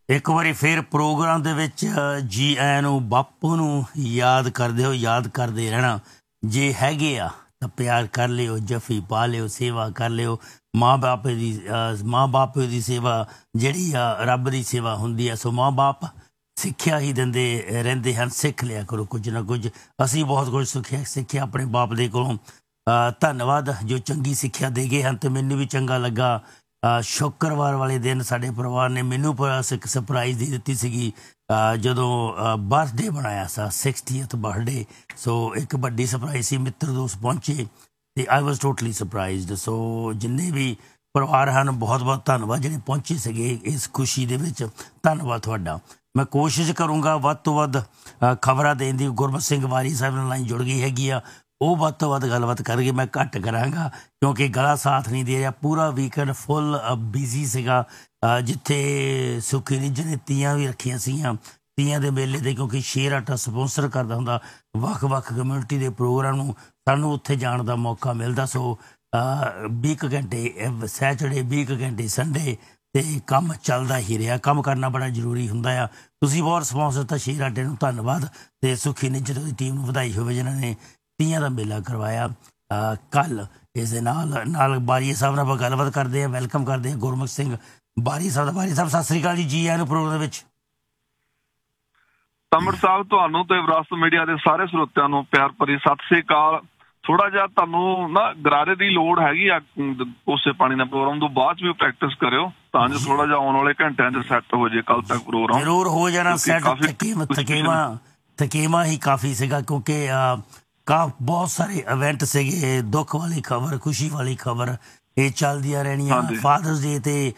ਇੱਕ ਵਾਰੀ ਫਿਰ ਪ੍ਰੋਗਰਾਮ ਦੇ ਵਿੱਚ ਜੀ ਆਇਆਂ ਨੂੰ, ਬਾਪੂ ਨੂੰ ਯਾਦ ਕਰਦੇ ਰਹਿਣਾ। ਜੇ ਹੈਗੇ ਆ ਤਾਂ ਪਿਆਰ ਕਰ ਲਿਓ, ਜੱਫੀ ਪਾ ਲਿਓ, ਸੇਵਾ ਕਰ ਲਿਓ। ਮਾਂ ਬਾਪ ਦੀ ਸੇਵਾ ਜਿਹੜੀ ਆ ਰੱਬ ਦੀ ਸੇਵਾ ਹੁੰਦੀ ਆ। ਸੋ ਮਾਂ ਬਾਪ ਸਿੱਖਿਆ ਹੀ ਦਿੰਦੇ ਰਹਿੰਦੇ ਹਨ, ਸਿੱਖ ਲਿਆ ਕਰੋ ਕੁਝ ਨਾ ਕੁਝ। ਅਸੀਂ ਬਹੁਤ ਕੁਝ ਸਿੱਖਿਆ ਆਪਣੇ ਬਾਪ ਦੇ ਕੋਲੋਂ। ਧੰਨਵਾਦ ਜੋ ਚੰਗੀ ਸਿੱਖਿਆ ਦੇ ਗਏ ਹਨ। ਅਤੇ ਮੈਨੂੰ ਵੀ ਚੰਗਾ ਲੱਗਾ। ਸ਼ੁੱਕਰਵਾਰ ਵਾਲੇ ਦਿਨ ਸਾਡੇ ਪਰਿਵਾਰ ਨੇ ਮੈਨੂੰ ਇੱਕ ਸਰਪ੍ਰਾਈਜ਼ ਦੇ ਦਿੱਤੀ ਸੀਗੀ ਜਦੋਂ ਬਰਥਡੇ ਬਣਾਇਆ ਸੀ, 60th ਬਰਥਡੇ। ਸੋ ਇੱਕ ਵੱਡੀ ਸਰਪ੍ਰਾਈਜ਼ ਸੀ, ਮਿੱਤਰ ਦੋਸਤ ਪਹੁੰਚੇ ਅਤੇ ਆਈ ਵਾਜ਼ ਟੋਟਲੀ ਸਰਪ੍ਰਾਈਜ਼ਡ। ਸੋ ਜਿੰਨੇ ਵੀ ਪਰਿਵਾਰ ਹਨ, ਬਹੁਤ ਬਹੁਤ ਧੰਨਵਾਦ ਜਿਹੜੇ ਪਹੁੰਚੇ ਸੀਗੇ ਇਸ ਖੁਸ਼ੀ ਦੇ ਵਿੱਚ। ਧੰਨਵਾਦ ਤੁਹਾਡਾ। ਮੈਂ ਕੋਸ਼ਿਸ਼ ਕਰੂੰਗਾ ਵੱਧ ਤੋਂ ਵੱਧ ਖਬਰਾਂ ਦੇਣ ਦੀ। ਗੁਰਮਤ ਸਿੰਘ ਵਾਰੀ ਸਾਹਿਬ ਨਾਲ ਲਾਈਨ ਜੁੜ ਗਈ ਹੈਗੀ ਆ, ਉਹ ਵੱਧ ਤੋਂ ਵੱਧ ਗੱਲਬਾਤ ਕਰਕੇ ਮੈਂ ਘੱਟ ਕਰਾਂਗਾ ਕਿਉਂਕਿ ਗਲਾ ਸਾਥ ਨਹੀਂ ਦੇ ਰਿਹਾ। ਪੂਰਾ ਵੀਕਐਂਡ ਫੁੱਲ ਬਿਜ਼ੀ ਸੀਗਾ। ਜਿੱਥੇ ਸੁੱਖੀ ਨਿੱਜਰ ਨੇ ਤੀਆਂ ਵੀ ਰੱਖੀਆਂ ਸੀਗੀਆਂ, ਤੀਆਂ ਦੇ ਮੇਲੇ 'ਤੇ, ਕਿਉਂਕਿ ਸ਼ੇਰ ਆਟਾ ਸਪੋਂਸਰ ਕਰਦਾ ਹੁੰਦਾ ਵੱਖ ਵੱਖ ਕਮਿਊਨਿਟੀ ਦੇ ਪ੍ਰੋਗਰਾਮ ਨੂੰ, ਸਾਨੂੰ ਉੱਥੇ ਜਾਣ ਦਾ ਮੌਕਾ ਮਿਲਦਾ। ਸੋ 20 ਘੰਟੇ ਸੈਚਰਡੇ, 20 ਘੰਟੇ ਸੰਡੇ, ਅਤੇ ਕੰਮ ਚੱਲਦਾ ਹੀ ਰਿਹਾ। ਕੰਮ ਕਰਨਾ ਬੜਾ ਜ਼ਰੂਰੀ ਹੁੰਦਾ ਆ। ਤੁਸੀਂ ਬਹੁਤ ਰਿਸਪੌਂਸ ਦਿੱਤਾ ਸ਼ੇਰ ਆਟੇ ਨੂੰ, ਧੰਨਵਾਦ। ਅਤੇ ਸੁੱਖੀ ਨਿੱਜਰ ਦੀ ਟੀਮ ਨੂੰ ਵਧਾਈ ਹੋਵੇ ਜਿਨ੍ਹਾਂ ਨੇ ਤੀਆਂ ਦਾ ਮੇਲਾ ਕਰਵਾਇਆ ਕੱਲ੍ਹ। ਇਸ ਦੇ ਨਾਲ ਬਾਰੀਆ ਸਾਹਿਬ ਨਾਲ ਆਪਾਂ ਗੱਲਬਾਤ ਕਰਦੇ ਹਾਂ, ਵੈਲਕਮ ਕਰਦੇ ਹਾਂ ਗੁਰਮੁਖ ਸਿੰਘ ਬਾਰੀ ਸਾਹਿਬ ਦਾ। ਬਾਰੀ ਸਾਹਿਬ ਸਤਿ ਸ਼੍ਰੀ ਅਕਾਲ ਜੀ ਆਇਆਂ ਨੂੰ ਪ੍ਰੋਗਰਾਮ ਦੇ ਵਿੱਚ। ਤਮਰ ਸਾਹਿਬ ਤੁਹਾਨੂੰ ਤੇ ਵਿਰਾਸਤ ਮੀਡੀਆ ਦੇ ਸਾਰੇ ਸਰੋਤਿਆਂ ਨੂੰ ਪਿਆਰ ਭਰੀ ਸਤਿ ਸ਼੍ਰੀ ਅਕਾਲ। ਥੋੜਾ ਜਿਹਾ ਤੁਹਾਨੂੰ ਨਾ ਗਰਾਰੇ ਦੀ ਲੋੜ ਹੈਗੀ ਆ ਕੋਸੇ ਪਾਣੀ ਦਾ ਪ੍ਰੋਗਰਾਮ ਤੋਂ ਬਾਅਦ ਵੀ ਪ੍ਰੈਕਟਿਸ ਕਰਿਓ ਤਾਂ ਜੋ ਥੋੜਾ ਜਿਹਾ ਆਉਣ ਵਾਲੇ ਘੰਟਿਆਂ 'ਚ ਸੈੱਟ ਹੋ ਜੇ। ਕੱਲ ਤੱਕ ਪ੍ਰੋਗਰਾਮ ਜ਼ਰੂਰ ਹੋ ਜਾਣਾ ਸੈੱਟ। ਥਕੇਵਾਂ ਹੀ ਕਾਫੀ ਸੀਗਾ ਕਿਉਂਕਿ ਬਹੁਤ ਸਾਰੇ ਇਵੈਂਟ ਸੀਗੇ। ਦੁੱਖ ਵਾਲੀ ਖਬਰ, ਖੁਸ਼ੀ ਵਾਲੀ ਖਬਰ, ਇਹ ਚੱਲਦੀਆਂ ਰਹਿਣੀਆਂ। ਫਾਦਰਸ ਡੇ 'ਤੇ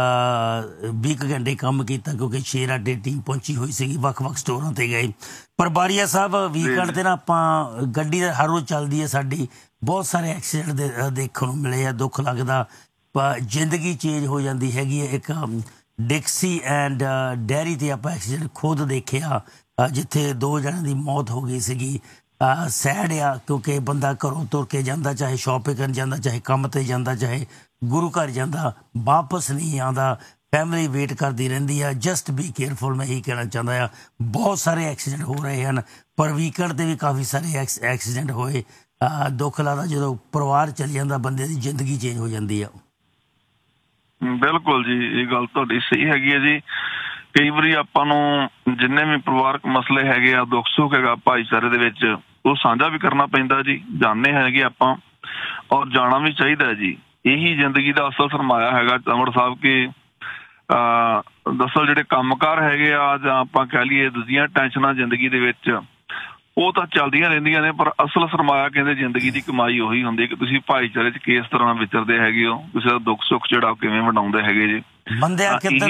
20 ਘੰਟੇ ਕੰਮ ਕੀਤਾ ਕਿਉਂਕਿ ਸ਼ੇਰ ਆਟੇ ਟੀਮ ਪਹੁੰਚੀ ਹੋਈ ਸੀਗੀ, ਵੱਖ ਵੱਖ ਸਟੋਰਾਂ 'ਤੇ ਗਏ। ਪਰ ਬਾਰੀਆ ਸਾਹਿਬ ਵੀਕਐਂਡ 'ਤੇ ਨਾ ਆਪਾਂ ਗੱਡੀ ਹਰ ਰੋਜ਼ ਚੱਲਦੀ ਹੈ ਸਾਡੀ, ਬਹੁਤ ਸਾਰੇ ਐਕਸੀਡੈਂਟ ਦੇਖਣ ਨੂੰ ਮਿਲੇ ਆ। ਦੁੱਖ ਲੱਗਦਾ, ਜ਼ਿੰਦਗੀ ਚੇਂਜ ਹੋ ਜਾਂਦੀ ਹੈਗੀ ਹੈ। ਇੱਕ ਡਿਕਸੀ ਐਂਡ ਡੈਰੀ 'ਤੇ ਆਪਾਂ ਐਕਸੀਡੈਂਟ ਖੁਦ ਦੇਖਿਆ ਜਿੱਥੇ 2 ਜਣਿਆਂ ਦੀ ਮੌਤ ਹੋ ਗਈ ਸੀਗੀ। ਸੈਡ ਆ ਕਿਉਂਕਿ ਬੰਦਾ ਘਰੋਂ ਤੁਰ ਕੇ ਜਾਂਦਾ, ਚਾਹੇ ਸ਼ੋਪਿੰਗ ਕਰਨ ਜਾਂਦਾ, ਚਾਹੇ ਕੰਮ 'ਤੇ ਜਾਂਦਾ, ਚਾਹੇ ਗੁਰੂ ਘਰ ਜਾਂਦਾ, ਵਾਪਸ ਨਹੀਂ ਆਉਂਦਾ। ਫੈਮਿਲੀ ਵੇਟ ਕਰਦੀ ਰਹਿੰਦੀ ਆ। ਜਸਟ ਬੀ ਕੇਅਰਫੁਲ, ਮੈਂ ਇਹੀ ਕਹਿਣਾ ਚਾਹੁੰਦਾ ਆ। ਬਹੁਤ ਸਾਰੇ ਐਕਸੀਡੈਂਟ ਹੋ ਰਹੇ ਹਨ, ਪਰ ਵੀਕਐਂਡ 'ਤੇ ਵੀ ਕਾਫੀ ਸਾਰੇ ਐਕਸੀਡੈਂਟ ਹੋਏ। ਦੁੱਖ ਲੱਗਦਾ ਜਦੋਂ ਪਰਿਵਾਰ ਚਲ ਜਾਂਦਾ, ਬੰਦੇ ਦੀ ਜ਼ਿੰਦਗੀ ਚੇਂਜ ਹੋ ਜਾਂਦੀ ਆ। ਬਿਲਕੁਲ ਜੀ, ਇਹ ਗੱਲ ਤੁਹਾਡੀ ਸਹੀ ਹੈਗੀ ਹੈ ਜੀ। ਕਈ ਵਾਰੀ ਆਪਾਂ ਨੂੰ ਜਿੰਨੇ ਵੀ ਪਰਿਵਾਰਕ ਮਸਲੇ ਹੈਗੇ ਆ, ਦੁੱਖ ਸੁੱਖ ਹੈਗਾ ਭਾਈਚਾਰੇ ਦੇ ਵਿੱਚ, ਉਹ ਸਾਂਝਾ ਵੀ ਕਰਨਾ ਪੈਂਦਾ ਜੀ। ਜਾਣਦੇ ਹੈਗੇ ਆਪਾਂ ਔਰ ਜਾਣਾ ਵੀ ਚਾਹੀਦਾ ਜੀ। ਇਹੀ ਜ਼ਿੰਦਗੀ ਦਾ ਅਸਲ ਸਰਮਾਇਆ ਹੈਗਾ ਤਮਰ ਸਾਹਿਬ ਕਿ ਦਰਅਸਲ ਜਿਹੜੇ ਕੰਮਕਾਰ ਹੈਗੇ ਆ ਜਾਂ ਆਪਾਂ ਕਹਿ ਲਈਏ ਦੂਜੀਆਂ ਟੈਨਸ਼ਨਾਂ ਜ਼ਿੰਦਗੀ ਦੇ ਵਿੱਚ, ਉਹ ਤਾਂ ਚੱਲਦੀਆਂ ਰਹਿੰਦੀਆਂ ਨੇ, ਪਰ ਅਸਲ ਸਰਮਾਇਆ ਕਹਿੰਦੇ ਜ਼ਿੰਦਗੀ ਦੀ ਕਮਾਈ ਉਹੀ ਹੁੰਦੀ ਕਿ ਤੁਸੀਂ ਭਾਈਚਾਰੇ 'ਚ ਕਿਸ ਤਰ੍ਹਾਂ ਵਿਚਰਦੇ ਹੈਗੇ ਹੋ, ਕਿਸੇ ਦਾ ਦੁੱਖ ਸੁੱਖ ਜਿਹੜਾ ਕਿਵੇਂ ਵੰਡਾਉਂਦੇ ਹੈਗੇ ਜੀ। ਬੰਦਿਆਂ ਕਿੱਧਰ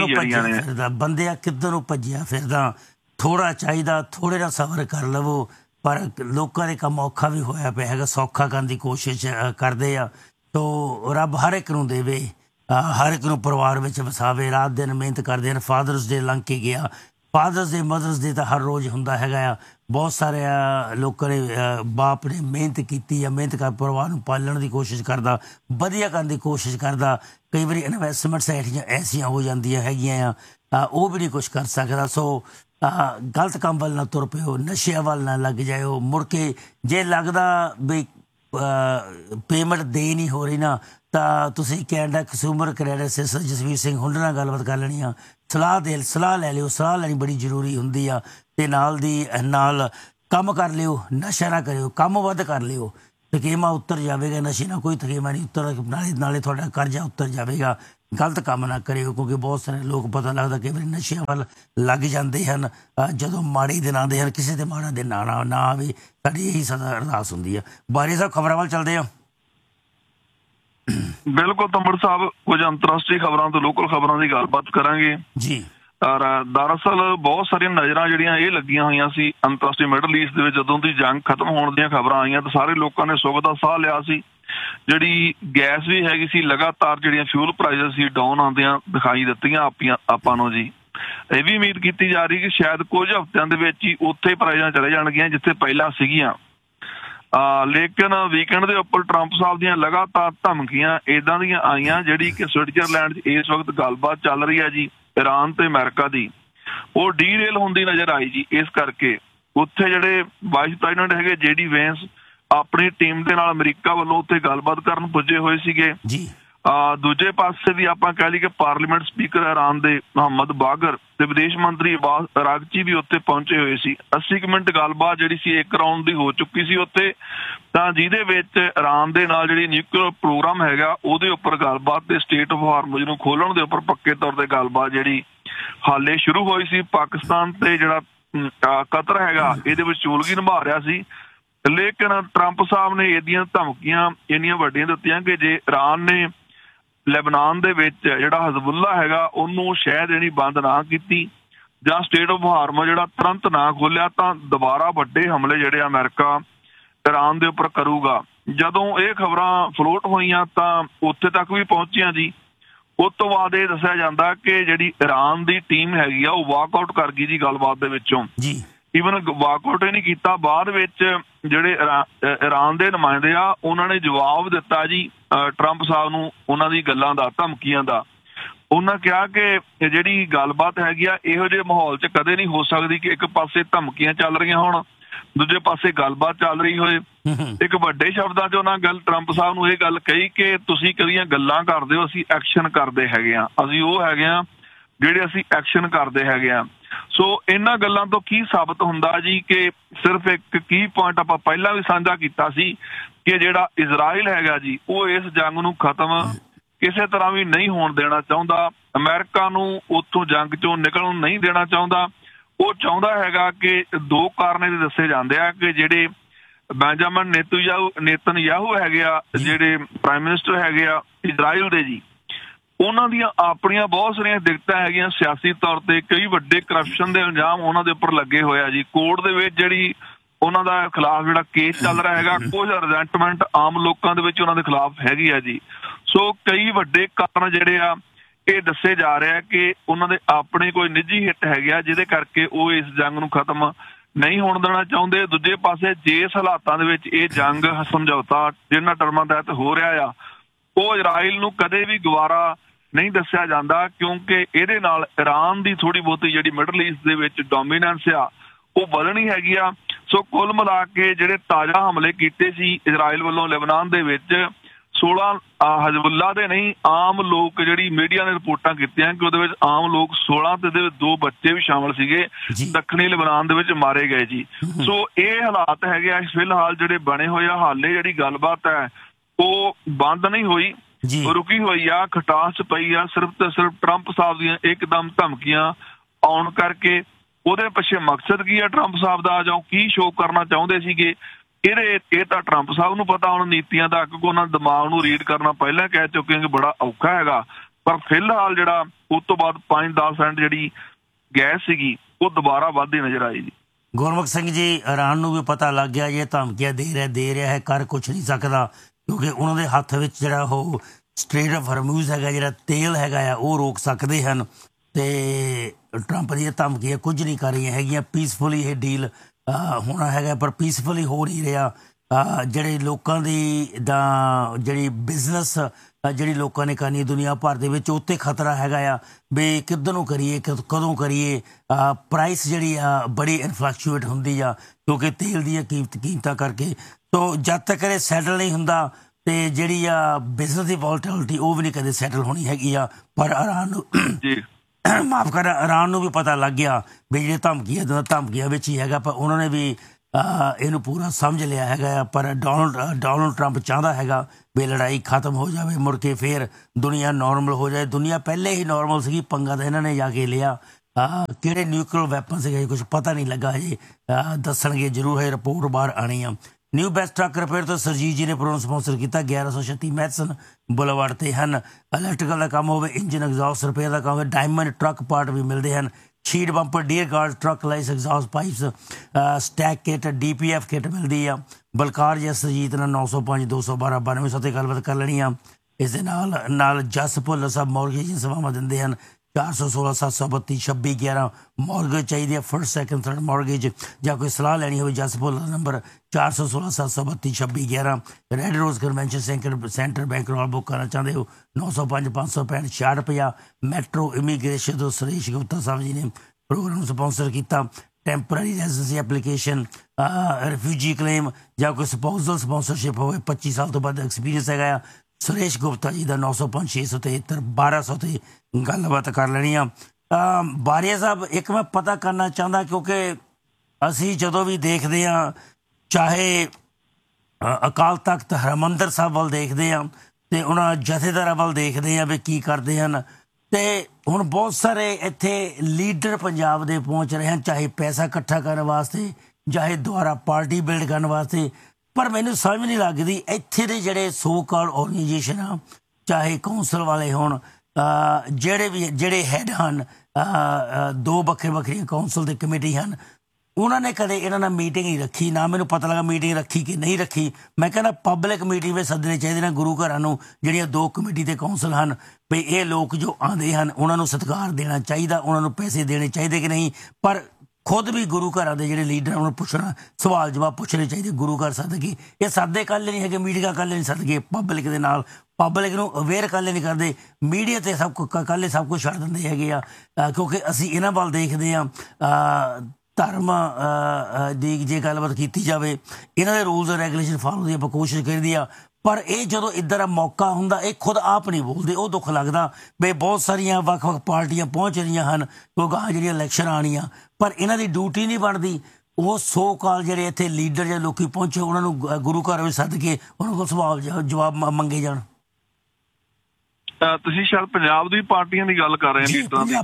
ਨੂੰ ਭੱਜਿਆ ਫਿਰਦਾ। ਥੋੜ੍ਹਾ ਚਾਹੀਦਾ, ਥੋੜ੍ਹੇ ਨਾਲ ਸਬਰ ਕਰ ਲਵੋ। ਪਰ ਲੋਕਾਂ ਦੇ ਕੰਮ ਔਖਾ ਵੀ ਹੋਇਆ ਪਿਆ ਹੈਗਾ, ਸੌਖਾ ਕਰਨ ਦੀ ਕੋਸ਼ਿਸ਼ ਕਰਦੇ ਆ। ਤੋ ਰੱਬ ਹਰ ਇੱਕ ਨੂੰ ਦੇਵੇ, ਹਰ ਇੱਕ ਨੂੰ ਪਰਿਵਾਰ ਵਿੱਚ ਵਸਾਵੇ। ਰਾਤ ਦਿਨ ਮਿਹਨਤ ਕਰਦੇ ਹਨ। ਫਾਦਰਸ ਡੇ ਲੰਘ ਕੇ ਗਿਆ, ਫਾਦਰਸ ਡੇ, ਮਦਰਸ ਡੇ ਤਾਂ ਹਰ ਰੋਜ਼ ਹੁੰਦਾ ਹੈਗਾ ਆ। ਬਹੁਤ ਸਾਰੇ ਲੋਕਾਂ ਨੇ, ਬਾਪ ਨੇ ਮਿਹਨਤ ਕੀਤੀ ਆ, ਮਿਹਨਤ ਕਰ ਪਰਿਵਾਰ ਨੂੰ ਪਾਲਣ ਦੀ ਕੋਸ਼ਿਸ਼ ਕਰਦਾ, ਵਧੀਆ ਕਰਨ ਦੀ ਕੋਸ਼ਿਸ਼ ਕਰਦਾ। ਕਈ ਵਾਰੀ ਇਨਵੈਸਟਮੈਂਟਸ ਐਸੀਆਂ ਹੋ ਜਾਂਦੀਆਂ ਹੈਗੀਆਂ ਆ, ਉਹ ਵੀ ਨਹੀਂ ਕੁਛ ਕਰ ਸਕਦਾ। ਸੋ ਗਲਤ ਕੰਮ ਵੱਲ ਨਾ ਤੁਰ ਪਿਓ, ਨਸ਼ਿਆਂ ਵੱਲ ਨਾ ਲੱਗ ਜਾਇਓ। ਮੁੜ ਕੇ ਜੇ ਲੱਗਦਾ ਵੀ ਪੇਮੈਂਟ ਦੇ ਨਹੀਂ ਹੋ ਰਹੀ ਨਾ, ਤਾਂ ਤੁਸੀਂ Canada consumer credit assistant Jasvir Singh ਹੁੰਡੇ ਨਾਲ ਗੱਲਬਾਤ ਕਰ ਲੈਣੀ ਆ। ਸਲਾਹ ਲੈ ਲਿਓ। ਸਲਾਹ ਲੈਣੀ ਬੜੀ ਜ਼ਰੂਰੀ ਹੁੰਦੀ ਆ। ਅਤੇ ਨਾਲ ਕੰਮ ਕਰ ਲਿਓ, ਨਸ਼ਾ ਨਾ ਕਰਿਓ, ਕੰਮ ਵੱਧ ਕਰ ਲਿਓ। ਥਕੇਮਾ ਉੱਤਰ ਜਾਵੇਗਾ, ਨਸ਼ੇ ਨਾਲ ਕੋਈ ਥਕੇਮਾ ਨਹੀਂ ਉੱਤਰ। ਨਾਲੇ ਤੁਹਾਡਾ ਕਰਜ਼ਾ ਉੱਤਰ ਜਾਵੇਗਾ। ਗਲਤ ਕੰਮ ਨਾ ਕਰਿਓ ਕਿਉਂਕਿ ਬਹੁਤ ਸਾਰੇ ਲੋਕ, ਪਤਾ ਲੱਗਦਾ ਕਈ ਵਾਰੀ ਨਸ਼ਿਆਂ ਵੱਲ ਲੱਗ ਜਾਂਦੇ ਹਨ ਜਦੋਂ ਮਾੜੇ ਦਿਨ ਆਉਂਦੇ ਹਨ। ਕਿਸੇ 'ਤੇ ਮਾੜਾ ਦਿਨ ਨਾ ਆਵੇ, ਸਾਡੀ ਇਹੀ ਸਦਾ ਅਰਦਾਸ ਹੁੰਦੀ ਆ। ਬਾਰੀ ਸਾਹਿਬ ਖਬਰਾਂ ਵੱਲ ਚੱਲਦੇ ਆ। ਬਿਲਕੁਲ ਤੰਬੜ ਸਾਹਿਬ, ਕੁਝ ਅੰਤਰਰਾਸ਼ਟਰੀ ਖਬਰਾਂ ਤੋਂ ਲੋਕਲ ਖਬਰਾਂ ਦੀ ਗੱਲਬਾਤ ਕਰਾਂਗੇ ਜੀ। ਦਰਅਸਲ ਬਹੁਤ ਸਾਰੀਆਂ ਨਜ਼ਰਾਂ ਜਿਹੜੀਆਂ ਇਹ ਲੱਗੀਆਂ ਹੋਈਆਂ ਸੀ ਅੰਤਰਰਾਸ਼ਟਰੀ ਮਿਡਲ ਈਸਟ ਦੇ ਵਿੱਚ। ਜਦੋਂ ਦੀ ਜੰਗ ਖਤਮ ਹੋਣ ਦੀਆਂ ਖਬਰਾਂ ਆਈਆਂ ਤਾਂ ਸਾਰੇ ਲੋਕਾਂ ਨੇ ਸੁੱਖ ਦਾ ਸਾਹ ਲਿਆ ਸੀ। ਜਿਹੜੀ ਗੈਸ ਵੀ ਹੈਗੀ ਸੀ, ਲਗਾਤਾਰ ਜਿਹੜੀਆਂ ਫਿਊਲ ਪ੍ਰਾਈਸ ਸੀ ਡਾਊਨ ਆਉਂਦੀਆਂ ਦਿਖਾਈ ਦਿੱਤੀਆਂ ਆਪਾਂ ਨੂੰ ਜੀ। ਇਹ ਵੀ ਉਮੀਦ ਕੀਤੀ ਜਾ ਰਹੀ ਕਿ ਸ਼ਾਇਦ ਕੁਝ ਹਫ਼ਤਿਆਂ ਦੇ ਵਿੱਚ ਹੀ ਉੱਥੇ ਪ੍ਰਾਈਜ਼ਾਂ ਚਲੇ ਜਾਣਗੀਆਂ ਜਿੱਥੇ ਪਹਿਲਾਂ ਸੀਗੀਆਂ। ਲੇਕਿਨ ਵੀਕਐਂਡ ਦੇ ਉੱਪਰ ਟਰੰਪ ਸਾਹਿਬ ਦੀਆਂ ਲਗਾਤਾਰ ਧਮਕੀਆਂ ਏਦਾਂ ਦੀਆਂ ਆਈਆਂ ਜਿਹੜੀ ਕਿ ਸਵਿਟਜ਼ਰਲੈਂਡ 'ਚ ਇਸ ਵਕਤ ਗੱਲਬਾਤ ਚੱਲ ਰਹੀ ਹੈ ਜੀ। ईरान ते अमेरिका दी ਉਹ ਡੀਰੇਲ ਹੁੰਦੀ ਨਜ਼ਰ ਆਈ ਜੀ। ਇਸ ਕਰਕੇ ਉੱਥੇ ਜਿਹੜੇ ਵਾਈਸ ਪ੍ਰੈਜ਼ੀਡੈਂਟ ਹੈਗੇ JD ਵੈਂਸ ਆਪਣੀ ਟੀਮ ਦੇ ਨਾਲ ਅਮਰੀਕਾ ਵੱਲੋਂ ਉੱਥੇ ਗੱਲਬਾਤ ਕਰਨ ਪੁੱਜੇ ਹੋਏ ਸੀਗੇ ਜੀ। ਦੂਜੇ ਪਾਸੇ ਵੀ ਆਪਾਂ ਕਹਿ ਲਈਏ ਕਿ ਪਾਰਲੀਮੈਂਟ ਸਪੀਕਰ ਈਰਾਨ ਦੇ ਮੁਹੰਮਦ ਬਾਗਰ ਤੇ ਵਿਦੇਸ਼ ਮੰਤਰੀ ਅਬਾਸ ਅਰਾਗਚੀ ਵੀ ਉੱਥੇ ਪਹੁੰਚੇ ਹੋਏ ਸੀ। 80 ਮਿੰਟ ਗੱਲਬਾਤ ਜਿਹੜੀ ਸੀ ਇੱਕ ਰਾਊਂਡ ਦੀ ਹੋ ਚੁੱਕੀ ਸੀ ਉੱਥੇ, ਤਾਂ ਜਿਹਦੇ ਵਿੱਚ ਈਰਾਨ ਦੇ ਨਾਲ ਜਿਹੜੀ ਨਿਊਕਲੀਅਰ ਪ੍ਰੋਗਰਾਮ ਹੈਗਾ ਉਹਦੇ ਉੱਪਰ ਗੱਲਬਾਤ ਤੇ ਸਟੇਟ ਆਫ ਹਾਰਮੁਜ਼ ਨੂੰ ਖੋਲਣ ਦੇ ਉੱਪਰ ਪੱਕੇ ਤੌਰ ਤੇ ਗੱਲਬਾਤ ਜਿਹੜੀ ਹਾਲੇ ਸ਼ੁਰੂ ਹੋਈ ਸੀ। ਪਾਕਿਸਤਾਨ ਤੇ ਜਿਹੜਾ ਕਤਰ ਹੈਗਾ ਇਹਦੇ ਵਿੱਚ ਚੋਲਗੀ ਨਿਭਾ ਰਿਹਾ ਸੀ, ਲੇਕਿਨ ਟਰੰਪ ਸਾਹਿਬ ਨੇ ਇਹਦੀਆਂ ਧਮਕੀਆਂ ਇੰਨੀਆਂ ਵੱਡੀਆਂ ਦਿੱਤੀਆਂ ਕਿ ਜੇ ਈਰਾਨ ਨੇ ਲੈਬਨਾਨ ਦੇ ਵਿੱਚ ਜਿਹੜਾ ਹਜ਼ਬੁੱਲਾ ਹੈਗਾ ਉਹਨੂੰ ਸ਼ਹਿ ਦੇਣੀ ਬੰਦ ਨਾ ਕੀਤੀ ਜਾਂ ਸਟੇਟ ਆਫ ਹਾਰਮੁਜ਼ ਜਿਹੜਾ ਤੁਰੰਤ ਨਾ ਖੋਲਿਆ ਤਾਂ ਦੁਬਾਰਾ ਵੱਡੇ ਹਮਲੇ ਜਿਹੜੇ ਅਮਰੀਕਾ ਈਰਾਨ ਦੇ ਉੱਪਰ ਕਰੂਗਾ। ਜਦੋਂ ਇਹ ਖਬਰਾਂ ਫਲੋਟ ਹੋਈਆਂ ਤਾਂ ਉੱਥੇ ਤੱਕ ਵੀ ਪਹੁੰਚੀਆਂ ਜੀ। ਉਸ ਤੋਂ ਬਾਅਦ ਇਹ ਦੱਸਿਆ ਜਾਂਦਾ ਕਿ ਜਿਹੜੀ ਈਰਾਨ ਦੀ ਟੀਮ ਹੈਗੀ ਆ ਉਹ ਵਾਕਆਊਟ ਕਰ ਗਈ ਜੀ ਗੱਲਬਾਤ ਦੇ ਵਿੱਚੋਂ। ਈਵਨ ਵਾਕਆਊਟ ਹੀ ਨਹੀਂ ਕੀਤਾ, ਬਾਅਦ ਵਿੱਚ ਜਿਹੜੇ ਈਰਾਨ ਦੇ ਨੁਮਾਇੰਦੇ ਆ ਉਹਨਾਂ ਨੇ ਜਵਾਬ ਦਿੱਤਾ ਜੀ ਟਰੰਪ ਸਾਹਿਬ ਨੂੰ ਉਹਨਾਂ ਦੀ ਗੱਲਾਂ ਦਾ, ਧਮਕੀਆਂ ਦਾ। ਉਹਨਾਂ ਕਿਹਾ ਕਿ ਜਿਹੜੀ ਗੱਲਬਾਤ ਹੈਗੀ ਆ ਇਹੋ ਜਿਹੇ ਮਾਹੌਲ 'ਚ ਕਦੇ ਨਹੀਂ ਹੋ ਸਕਦੀ ਕਿ ਇੱਕ ਪਾਸੇ ਧਮਕੀਆਂ ਚੱਲ ਰਹੀਆਂ ਹੋਣ, ਦੂਜੇ ਪਾਸੇ ਗੱਲਬਾਤ ਚੱਲ ਰਹੀ ਹੋਏ। ਇੱਕ ਵੱਡੇ ਸ਼ਬਦਾਂ 'ਚ ਉਹਨਾਂ ਗੱਲ ਟਰੰਪ ਸਾਹਿਬ ਨੂੰ ਇਹ ਗੱਲ ਕਹੀ ਕਿ ਤੁਸੀਂ ਕਦੀਆਂ ਗੱਲਾਂ ਕਰਦੇ ਹੋ, ਅਸੀਂ ਐਕਸ਼ਨ ਕਰਦੇ ਹੈਗੇ ਆ, ਅਸੀਂ ਉਹ ਹੈਗੇ ਆ ਜਿਹੜੇ ਅਸੀਂ ਐਕਸ਼ਨ ਕਰਦੇ ਹੈਗੇ ਆ। ਸੋ ਇਹਨਾਂ ਗੱਲਾਂ ਤੋਂ ਕੀ ਸਾਬਤ ਹੁੰਦਾ ਜੀ ਕਿ ਸਿਰਫ ਇੱਕ ਕੀ ਪੁਆਇੰਟ ਆਪਾਂ ਪਹਿਲਾਂ ਵੀ ਸਾਂਝਾ ਕੀਤਾ ਸੀ ਕਿ ਜਿਹੜਾ ਇਜ਼ਰਾਈਲ ਹੈਗਾ ਜੀ ਉਹ ਇਸ ਜੰਗ ਨੂੰ ਖਤਮ ਕਿਸੇ ਤਰ੍ਹਾਂ ਵੀ ਨਹੀਂ ਹੋਣ ਦੇਣਾ ਚਾਹੁੰਦਾ, ਅਮਰੀਕਾ ਨੂੰ ਉੱਥੋਂ ਜੰਗ ਚੋਂ ਨਿਕਲਣ ਨਹੀਂ ਦੇਣਾ ਚਾਹੁੰਦਾ। ਉਹ ਚਾਹੁੰਦਾ ਹੈਗਾ ਕਿ ਦੋ ਕਾਰਨ ਇਹਦੇ ਦੱਸੇ ਜਾਂਦੇ ਆ ਕਿ ਜਿਹੜੇ ਬੈਂਜਾਮਿਨ ਨੇਤਨਯਾਹੂ ਹੈਗੇ ਆ, ਜਿਹੜੇ ਪ੍ਰਾਈਮ ਮਿਨਿਸਟਰ ਹੈਗੇ ਆ ਇਜ਼ਰਾਈਲ ਦੇ ਜੀ, ਉਹਨਾਂ ਦੀਆਂ ਆਪਣੀਆਂ ਬਹੁਤ ਸਾਰੀਆਂ ਦਿੱਕਤਾਂ ਹੈਗੀਆਂ ਸਿਆਸੀ ਤੌਰ ਤੇ। ਕਈ ਵੱਡੇ ਕਰਪਸ਼ਨ ਦੇ ਇਲਜ਼ਾਮ ਉਹਨਾਂ ਦੇ ਉੱਪਰ ਲੱਗੇ ਹੋਏ ਆ ਜੀ। ਕੋਰਟ ਦੇ ਵਿੱਚ ਜਿਹੜੀ ਉਹਨਾਂ ਦਾ ਖਿਲਾਫ ਜਿਹੜਾ ਕੇਸ ਚੱਲ ਰਿਹਾ ਹੈਗਾ, ਕੁਝ ਰਿਜ਼ੈਂਟਮੈਂਟ ਆਮ ਲੋਕਾਂ ਦੇ ਵਿੱਚ ਉਹਨਾਂ ਦੇ ਖਿਲਾਫ ਹੈਗੀ ਆ ਜੀ। ਸੋ ਕਈ ਵੱਡੇ ਕਾਰਨ ਜਿਹੜੇ ਆ ਇਹ ਦੱਸੇ ਜਾ ਰਿਹਾ ਕਿ ਉਹਨਾਂ ਦੇ ਆਪਣੇ ਕੋਈ ਨਿੱਜੀ ਹਿੱਤ ਹੈਗੇ ਆ ਜਿਹਦੇ ਕਰਕੇ ਉਹ ਇਸ ਜੰਗ ਨੂੰ ਖਤਮ ਨਹੀਂ ਹੋਣ ਦੇਣਾ ਚਾਹੁੰਦੇ। ਦੂਜੇ ਪਾਸੇ ਜਿਸ ਹਾਲਾਤਾਂ ਦੇ ਵਿੱਚ ਇਹ ਜੰਗ ਸਮਝੌਤਾ ਜਿਹਨਾਂ ਟਰਮਾਂ ਤਹਿਤ ਹੋ ਰਿਹਾ ਆ ਉਹ ਇਜ਼ਰਾਈਲ ਨੂੰ ਕਦੇ ਵੀ ਗਵਾਰਾ ਨਹੀਂ ਦੱਸਿਆ ਜਾਂਦਾ, ਕਿਉਂਕਿ ਇਹਦੇ ਨਾਲ ਈਰਾਨ ਦੀ ਥੋੜੀ ਬਹੁਤੀ ਜਿਹੜੀ ਮਿਡਲ ਈਸਟ ਦੇ ਵਿੱਚ ਡੋਮੀਨੈਂਸ ਆ ਉਹ ਵਧਣੀ ਹੈਗੀ ਆ। ਸੋ ਕੁੱਲ ਮਿਲਾ ਕੇ ਜਿਹੜੇ ਤਾਜ਼ਾ ਹਮਲੇ ਕੀਤੇ ਸੀ ਇਜ਼ਰਾਈਲ ਵੱਲੋਂ ਲੈਬਨਾਨ ਦੇ ਵਿੱਚ 16 ਹਜ਼ਬੁੱਲਾ ਦੇ ਨਹੀਂ, ਆਮ ਲੋਕ ਜਿਹੜੀ ਮੀਡੀਆ ਨੇ ਰਿਪੋਰਟਾਂ ਕੀਤੀਆਂ ਕਿ ਉਹਦੇ ਵਿੱਚ ਆਮ ਲੋਕ 16 ਤੇ ਦੇ 2 ਬੱਚੇ ਵੀ ਸ਼ਾਮਲ ਸੀਗੇ ਦੱਖਣੀ ਲੈਬਨਾਨ ਦੇ ਵਿੱਚ ਮਾਰੇ ਗਏ ਜੀ। ਸੋ ਇਹ ਹਾਲਾਤ ਹੈਗੇ ਆ ਫਿਲਹਾਲ ਜਿਹੜੇ ਬਣੇ ਹੋਏ ਆ। ਹਾਲੇ ਜਿਹੜੀ ਗੱਲਬਾਤ ਹੈ ਉਹ ਬੰਦ ਨਹੀਂ ਹੋਈ, ਰੁਕੀ ਹੋਈ ਆ, ਖਟਾਸ ਪਈ ਆ ਸਿਰਫ ਤੇ ਸਿਰਫ ਟਰੰਪ ਸਾਹਿਬ ਦੀਆਂ ਇੱਕਦਮ ਧਮਕੀਆਂ ਆਉਣ ਕਰਕੇ। ਉਹਦੇ ਪਿੱਛੇ ਮਕਸਦ ਕੀ ਆ ਟਰੰਪ ਸਾਹਿਬ ਦਾ ਜਾਂ ਕੀ ਸ਼ੋਅ ਕਰਨਾ ਚਾਹੁੰਦੇ ਸੀਗੇ ਇਹ ਤਾਂ ਟਰੰਪ ਸਾਹਿਬ ਨੂੰ ਪਤਾ। ਹੁਣ ਨੀਤੀਆਂ ਦਾ ਕਿਉਂਕਿ ਉਹਨਾਂ ਦੇ ਦਿਮਾਗ ਨੂੰ ਰੀਡ ਕਰਨਾ ਪਹਿਲਾਂ ਕਹਿ ਚੁੱਕੇ ਕਿ ਬੜਾ ਔਖਾ ਹੈਗਾ, ਪਰ ਫਿਲਹਾਲ ਜਿਹੜਾ ਉਸ ਤੋਂ ਬਾਅਦ 5-10% ਜਿਹੜੀ ਗੈਸ ਸੀਗੀ ਉਹ ਦੁਬਾਰਾ ਵੱਧਦੀ ਨਜ਼ਰ ਆਈ ਜੀ। ਗੁਰਮੁਖ ਸਿੰਘ ਜੀ, ਈਰਾਨ ਨੂੰ ਵੀ ਪਤਾ ਲੱਗ ਗਿਆ ਇਹ ਧਮਕੀਆਂ ਦੇ ਰਿਹਾ ਹੈ, ਕਰ ਕੁਛ ਨਹੀਂ ਸਕਦਾ ਕਿਉਂਕਿ ਉਹਨਾਂ ਦੇ ਹੱਥ ਵਿੱਚ ਜਿਹੜਾ ਉਹ ਸਟ੍ਰੇਟ ਆਫ ਹਾਰਮੁਜ਼ ਹੈਗਾ, ਜਿਹੜਾ ਤੇਲ ਹੈਗਾ ਆ ਉਹ ਰੋਕ ਸਕਦੇ ਹਨ। ਤੇ ਟਰੰਪ ਦੀਆਂ ਧਮਕੀਆਂ ਕੁਝ ਨਹੀਂ ਕਰ ਰਹੀਆਂ ਹੈਗੀਆਂ। ਪੀਸਫੁਲੀ ਇਹ ਡੀਲ ਹੋਣਾ ਹੈਗਾ ਪਰ ਪੀਸਫੁਲੀ ਹੋ ਨਹੀਂ ਰਿਹਾ। ਜਿਹੜੇ ਲੋਕਾਂ ਦੀ ਜਿਹੜੀ ਬਿਜ਼ਨਸ ਜਿਹੜੀ ਲੋਕਾਂ ਨੇ ਕਰਨੀ ਦੁਨੀਆ ਭਰ ਦੇ ਵਿੱਚ ਉੱਤੇ ਖਤਰਾ ਹੈਗਾ ਆ ਵੀ ਕਿੱਧਰ ਨੂੰ ਕਰੀਏ, ਕਦੋਂ ਕਰੀਏ। ਪ੍ਰਾਈਸ ਜਿਹੜੀ ਆ ਬੜੀ ਇਨਫਲੈਕਚੁਏਟ ਹੁੰਦੀ ਆ ਕਿਉਂਕਿ ਤੇਲ ਦੀਆਂ ਕੀਮਤਾਂ ਕਰਕੇ। ਸੋ ਜਦ ਤੱਕ ਇਹ ਸੈਟਲ ਨਹੀਂ ਹੁੰਦਾ ਤੇ ਜਿਹੜੀ ਆ ਬਿਜ਼ਨਸ ਦੀ ਵੋਲਟੀਲਿਟੀ ਉਹ ਵੀ ਨਹੀਂ ਕਦੇ ਸੈਟਲ ਹੋਣੀ ਹੈਗੀ ਆ। ਪਰ ਈਰਾਨ ਨੂੰ ਮਾਫ ਕਰ, ਈਰਾਨ ਨੂੰ ਵੀ ਪਤਾ ਲੱਗ ਗਿਆ ਵੀ ਜਿਹੜੇ ਧਮਕੀਆਂ ਵਿੱਚ ਹੀ ਹੈਗਾ, ਪਰ ਉਹਨਾਂ ਨੇ ਵੀ ਇਹਨੂੰ ਪੂਰਾ ਸਮਝ ਲਿਆ ਹੈਗਾ ਆ। ਪਰ ਡੋਨਲਡ ਟਰੰਪ ਚਾਹੁੰਦਾ ਹੈਗਾ ਵੀ ਲੜਾਈ ਖਤਮ ਹੋ ਜਾਵੇ, ਮੁੜ ਕੇ ਫਿਰ ਦੁਨੀਆ ਨੋਰਮਲ ਹੋ ਜਾਏ। ਦੁਨੀਆ ਪਹਿਲੇ ਹੀ ਨੋਰਮਲ ਸੀਗੀ, ਪੰਗਾ ਤਾਂ ਇਹਨਾਂ ਨੇ ਜਾ ਕੇ ਲਿਆ। ਕਿਹੜੇ ਨਿਊਕਲੀਅਰ ਵੈਪਨ ਸੀਗੇ ਕੁਛ ਪਤਾ ਨਹੀਂ ਲੱਗਾ ਹਜੇ, ਦੱਸਣਗੇ ਜ਼ਰੂਰ, ਹੈ ਰਿਪੋਰਟ ਬਾਹਰ ਆਉਣੀ ਆ। ਨਿਊ ਬੈਸਟ ਟਰੱਕ ਰਿਪੇਅਰ ਤੋਂ ਸਰਜੀਤ ਜੀ ਨੇ ਪ੍ਰੋਗਰਾਮ ਸਪਾਂਸਰ ਕੀਤਾ। 1136 ਮੈਥਸਨ ਬੁਲੇਵਾਰਡ ਤੇ ਹਨ। ਇਲੈਕਟ੍ਰੀਕਲ ਦਾ ਕੰਮ ਹੋਵੇ, ਇੰਜਨ ਐਗਜ਼ੌਸਟ ਰਿਪੇਅਰ ਦਾ ਕੰਮ ਹੋਵੇ, ਡਾਇਮੰਡ ਟਰੱਕ ਪਾਰਟ ਵੀ ਮਿਲਦੇ ਹਨ। Sheet bumper, dear guard, truck ਲਾਈਸ, exhaust pipes, stack kit, DPF kit ਮਿਲਦੀ ਆ। ਬਲਕਾਰ ਜਾਂ ਸਰਜੀਤ ਨਾਲ 905 212 92 ਗੱਲਬਾਤ ਕਰ ਲੈਣੀ ਆ। ਇਸ ਦੇ ਨਾਲ ਜਸ ਭੁੱਲਰ ਸਾਹਿਬ ਮੌਰਗੇਜ ਸੇਵਾਵਾਂ ਦਿੰਦੇ ਹਨ। 416-732-2611 ਮੌਰਗੇਜ ਚਾਹੀਦੀ ਹੈ, ਫਸਟ ਸੈਕੰਡ ਥਰਡ ਮੌਰਗੇਜ, ਜਾਂ ਕੋਈ ਸਲਾਹ ਲੈਣੀ ਹੋਵੇ ਜਸ ਭੁੱਲਰ ਨੰਬਰ 416-732-2611। ਰੈੱਡ ਰੋਜ਼ ਕਨਵੈਨਸ਼ਨ ਸੈਂਟਰ ਬੈਂਕ ਨਾਲ ਬੁੱਕ ਕਰਨਾ ਚਾਹੁੰਦੇ ਹੋ 905-565-6650। ਮੈਟਰੋ ਇਮੀਗ੍ਰੇਸ਼ਨ ਤੋਂ ਸੁਰੇਸ਼ ਗੁਪਤਾ ਸਾਹਿਬ ਜੀ ਨੇ ਪ੍ਰੋਗਰਾਮ ਸਪਾਂਸਰ ਕੀਤਾ। Temporary residency application, refugee claim ਜਾਂ ਕੋਈ ਸਪਾਊਸਲ ਸਪਾਂਸਰਸ਼ਿਪ ਹੋਵੇ, 25 ਸਾਲ ਤੋਂ ਬਾਅਦ ਐਕਸਪੀਰੀਅੰਸ ਹੈਗਾ ਆ, ਸੁਰੇਸ਼ ਗੁਪਤਾ ਜੀ ਦਾ 905-673-1200 ਤੇ ਗੱਲਬਾਤ ਕਰ ਲੈਣੀ ਆ। ਬਾਰੀਆ ਸਾਹਿਬ, ਇੱਕ ਮੈਂ ਪਤਾ ਕਰਨਾ ਚਾਹੁੰਦਾ, ਕਿਉਂਕਿ ਅਸੀਂ ਜਦੋਂ ਵੀ ਦੇਖਦੇ ਹਾਂ, ਚਾਹੇ ਅਕਾਲ ਤਖਤ ਹਰਿਮੰਦਰ ਸਾਹਿਬ ਵੱਲ ਦੇਖਦੇ ਹਾਂ ਅਤੇ ਉਹਨਾਂ ਜਥੇਦਾਰਾਂ ਵੱਲ ਦੇਖਦੇ ਹਾਂ ਵੀ ਕੀ ਕਰਦੇ ਹਨ, ਅਤੇ ਹੁਣ ਬਹੁਤ ਸਾਰੇ ਇੱਥੇ ਲੀਡਰ ਪੰਜਾਬ ਦੇ ਪਹੁੰਚ ਰਹੇ ਹਨ, ਚਾਹੇ ਪੈਸਾ ਇਕੱਠਾ ਕਰਨ ਵਾਸਤੇ, ਚਾਹੇ ਦੁਆਰਾ ਪਾਰਟੀ ਬਿਲਡ ਕਰਨ ਵਾਸਤੇ। ਪਰ ਮੈਨੂੰ ਸਮਝ ਨਹੀਂ ਲੱਗਦੀ ਇੱਥੇ ਦੇ ਜਿਹੜੇ ਸੋ ਕਾਲਡ ਆਰਗੇਨਾਈਜੇਸ਼ਨ ਆ, ਚਾਹੇ ਕੌਂਸਲ ਵਾਲੇ ਹੋਣ, ਜਿਹੜੇ ਹੈਡ ਹਨ, ਦੋ ਵੱਖਰੀਆਂ ਕੌਂਸਲ ਦੇ ਕਮੇਟੀ ਹਨ, ਉਹਨਾਂ ਨੇ ਕਦੇ ਇਹਨਾਂ ਨਾਲ ਮੀਟਿੰਗ ਨਹੀਂ ਰੱਖੀ। ਨਾ ਮੈਨੂੰ ਪਤਾ ਲੱਗਾ ਮੀਟਿੰਗ ਰੱਖੀ ਕਿ ਨਹੀਂ ਰੱਖੀ। ਮੈਂ ਕਹਿੰਦਾ ਪਬਲਿਕ ਮੀਟਿੰਗ ਵਿੱਚ ਸੱਦਣੇ ਚਾਹੀਦੇ ਨੇ ਗੁਰੂ ਘਰਾਂ ਨੂੰ, ਜਿਹੜੀਆਂ ਦੋ ਕਮੇਟੀ ਦੇ ਕੌਂਸਲ ਹਨ, ਵੀ ਇਹ ਲੋਕ ਜੋ ਆਉਂਦੇ ਹਨ ਉਹਨਾਂ ਨੂੰ ਸਤਿਕਾਰ ਦੇਣਾ ਚਾਹੀਦਾ, ਉਹਨਾਂ ਨੂੰ ਪੈਸੇ ਦੇਣੇ ਚਾਹੀਦੇ ਕਿ ਨਹੀਂ। ਪਰ ਖੁਦ ਵੀ ਗੁਰੂ ਘਰਾਂ ਦੇ ਜਿਹੜੇ ਲੀਡਰ ਉਹਨਾਂ ਨੂੰ ਪੁੱਛਣਾ, ਸਵਾਲ ਜਵਾਬ ਪੁੱਛਣੇ ਚਾਹੀਦੇ। ਗੁਰੂ ਘਰ ਸੱਦ ਕੇ ਇਹ ਸਾਦੇ ਕੱਲ੍ਹ ਨਹੀਂ ਹੈਗੇ, ਮੀਟਿੰਗਾਂ ਕੱਲ੍ਹ ਨਹੀਂ ਸੱਦ ਕੇ ਪਬਲਿਕ ਦੇ ਨਾਲ, ਪਬਲਿਕ ਨੂੰ ਅਵੇਅਰ ਕੱਲ੍ਹ ਨਹੀਂ ਕਰਦੇ, ਮੀਡੀਆ 'ਤੇ ਸਭ ਕੁਝ ਕੱਲ੍ਹ ਸਭ ਕੁਝ ਛੱਡ ਦਿੰਦੇ ਹੈਗੇ ਆ, ਕਿਉਂਕਿ ਅਸੀਂ ਇਹਨਾਂ ਵੱਲ ਦੇਖਦੇ ਹਾਂ। ਧਰਮ ਦੀ ਜੇ ਗੱਲਬਾਤ ਕੀਤੀ ਜਾਵੇ, ਇਹਨਾਂ ਦੇ ਰੂਲਸ ਰੈਗੂਲੇਸ਼ਨ ਫਾਲੋ ਦੀ ਆਪਾਂ ਕੋਸ਼ਿਸ਼ ਕਰੀਦੀ ਆ, ਪਰ ਇਹ ਜਦੋਂ ਇੱਧਰ ਦਾ ਮੌਕਾ ਹੁੰਦਾ ਇਹ ਖੁਦ ਆਪ ਨਹੀਂ ਬੋਲਦੇ। ਉਹ ਦੁੱਖ ਲੱਗਦਾ ਵੀ ਬਹੁਤ ਸਾਰੀਆਂ ਵੱਖ-ਵੱਖ ਪਾਰਟੀਆਂ ਪਹੁੰਚ ਰਹੀਆਂ ਹਨ, ਕਿਉਂਕਿ ਆਹ ਜਿਹੜੀਆਂ ਇਲੈਕਸ਼ਨ ਆਉਣੀਆਂ, ਪਰ ਇਹਨਾਂ ਦੀ ਡਿਊਟੀ ਨਹੀਂ ਬਣਦੀ। ਉਹ ਸੋ ਕਾਲ ਜਿਹੜੇ ਇੱਥੇ ਲੀਡਰ ਜਾਂ ਲੋਕੀ ਪਹੁੰਚੇ, ਉਹਨਾਂ ਨੂੰ ਗੁਰੂ ਘਰ ਵਿੱਚ ਸੱਦ ਕੇ ਉਹਨਾਂ ਕੋਲ ਸਵਾਲ ਜਵਾਬ ਮੰਗੇ ਜਾਣ। ਤੁਸੀਂ ਸ਼ਾਇਦ ਪੰਜਾਬ ਦੀ ਪਾਰਟੀਆਂ ਦੀ ਗੱਲ ਕਰ ਰਹੇ ਹੋ,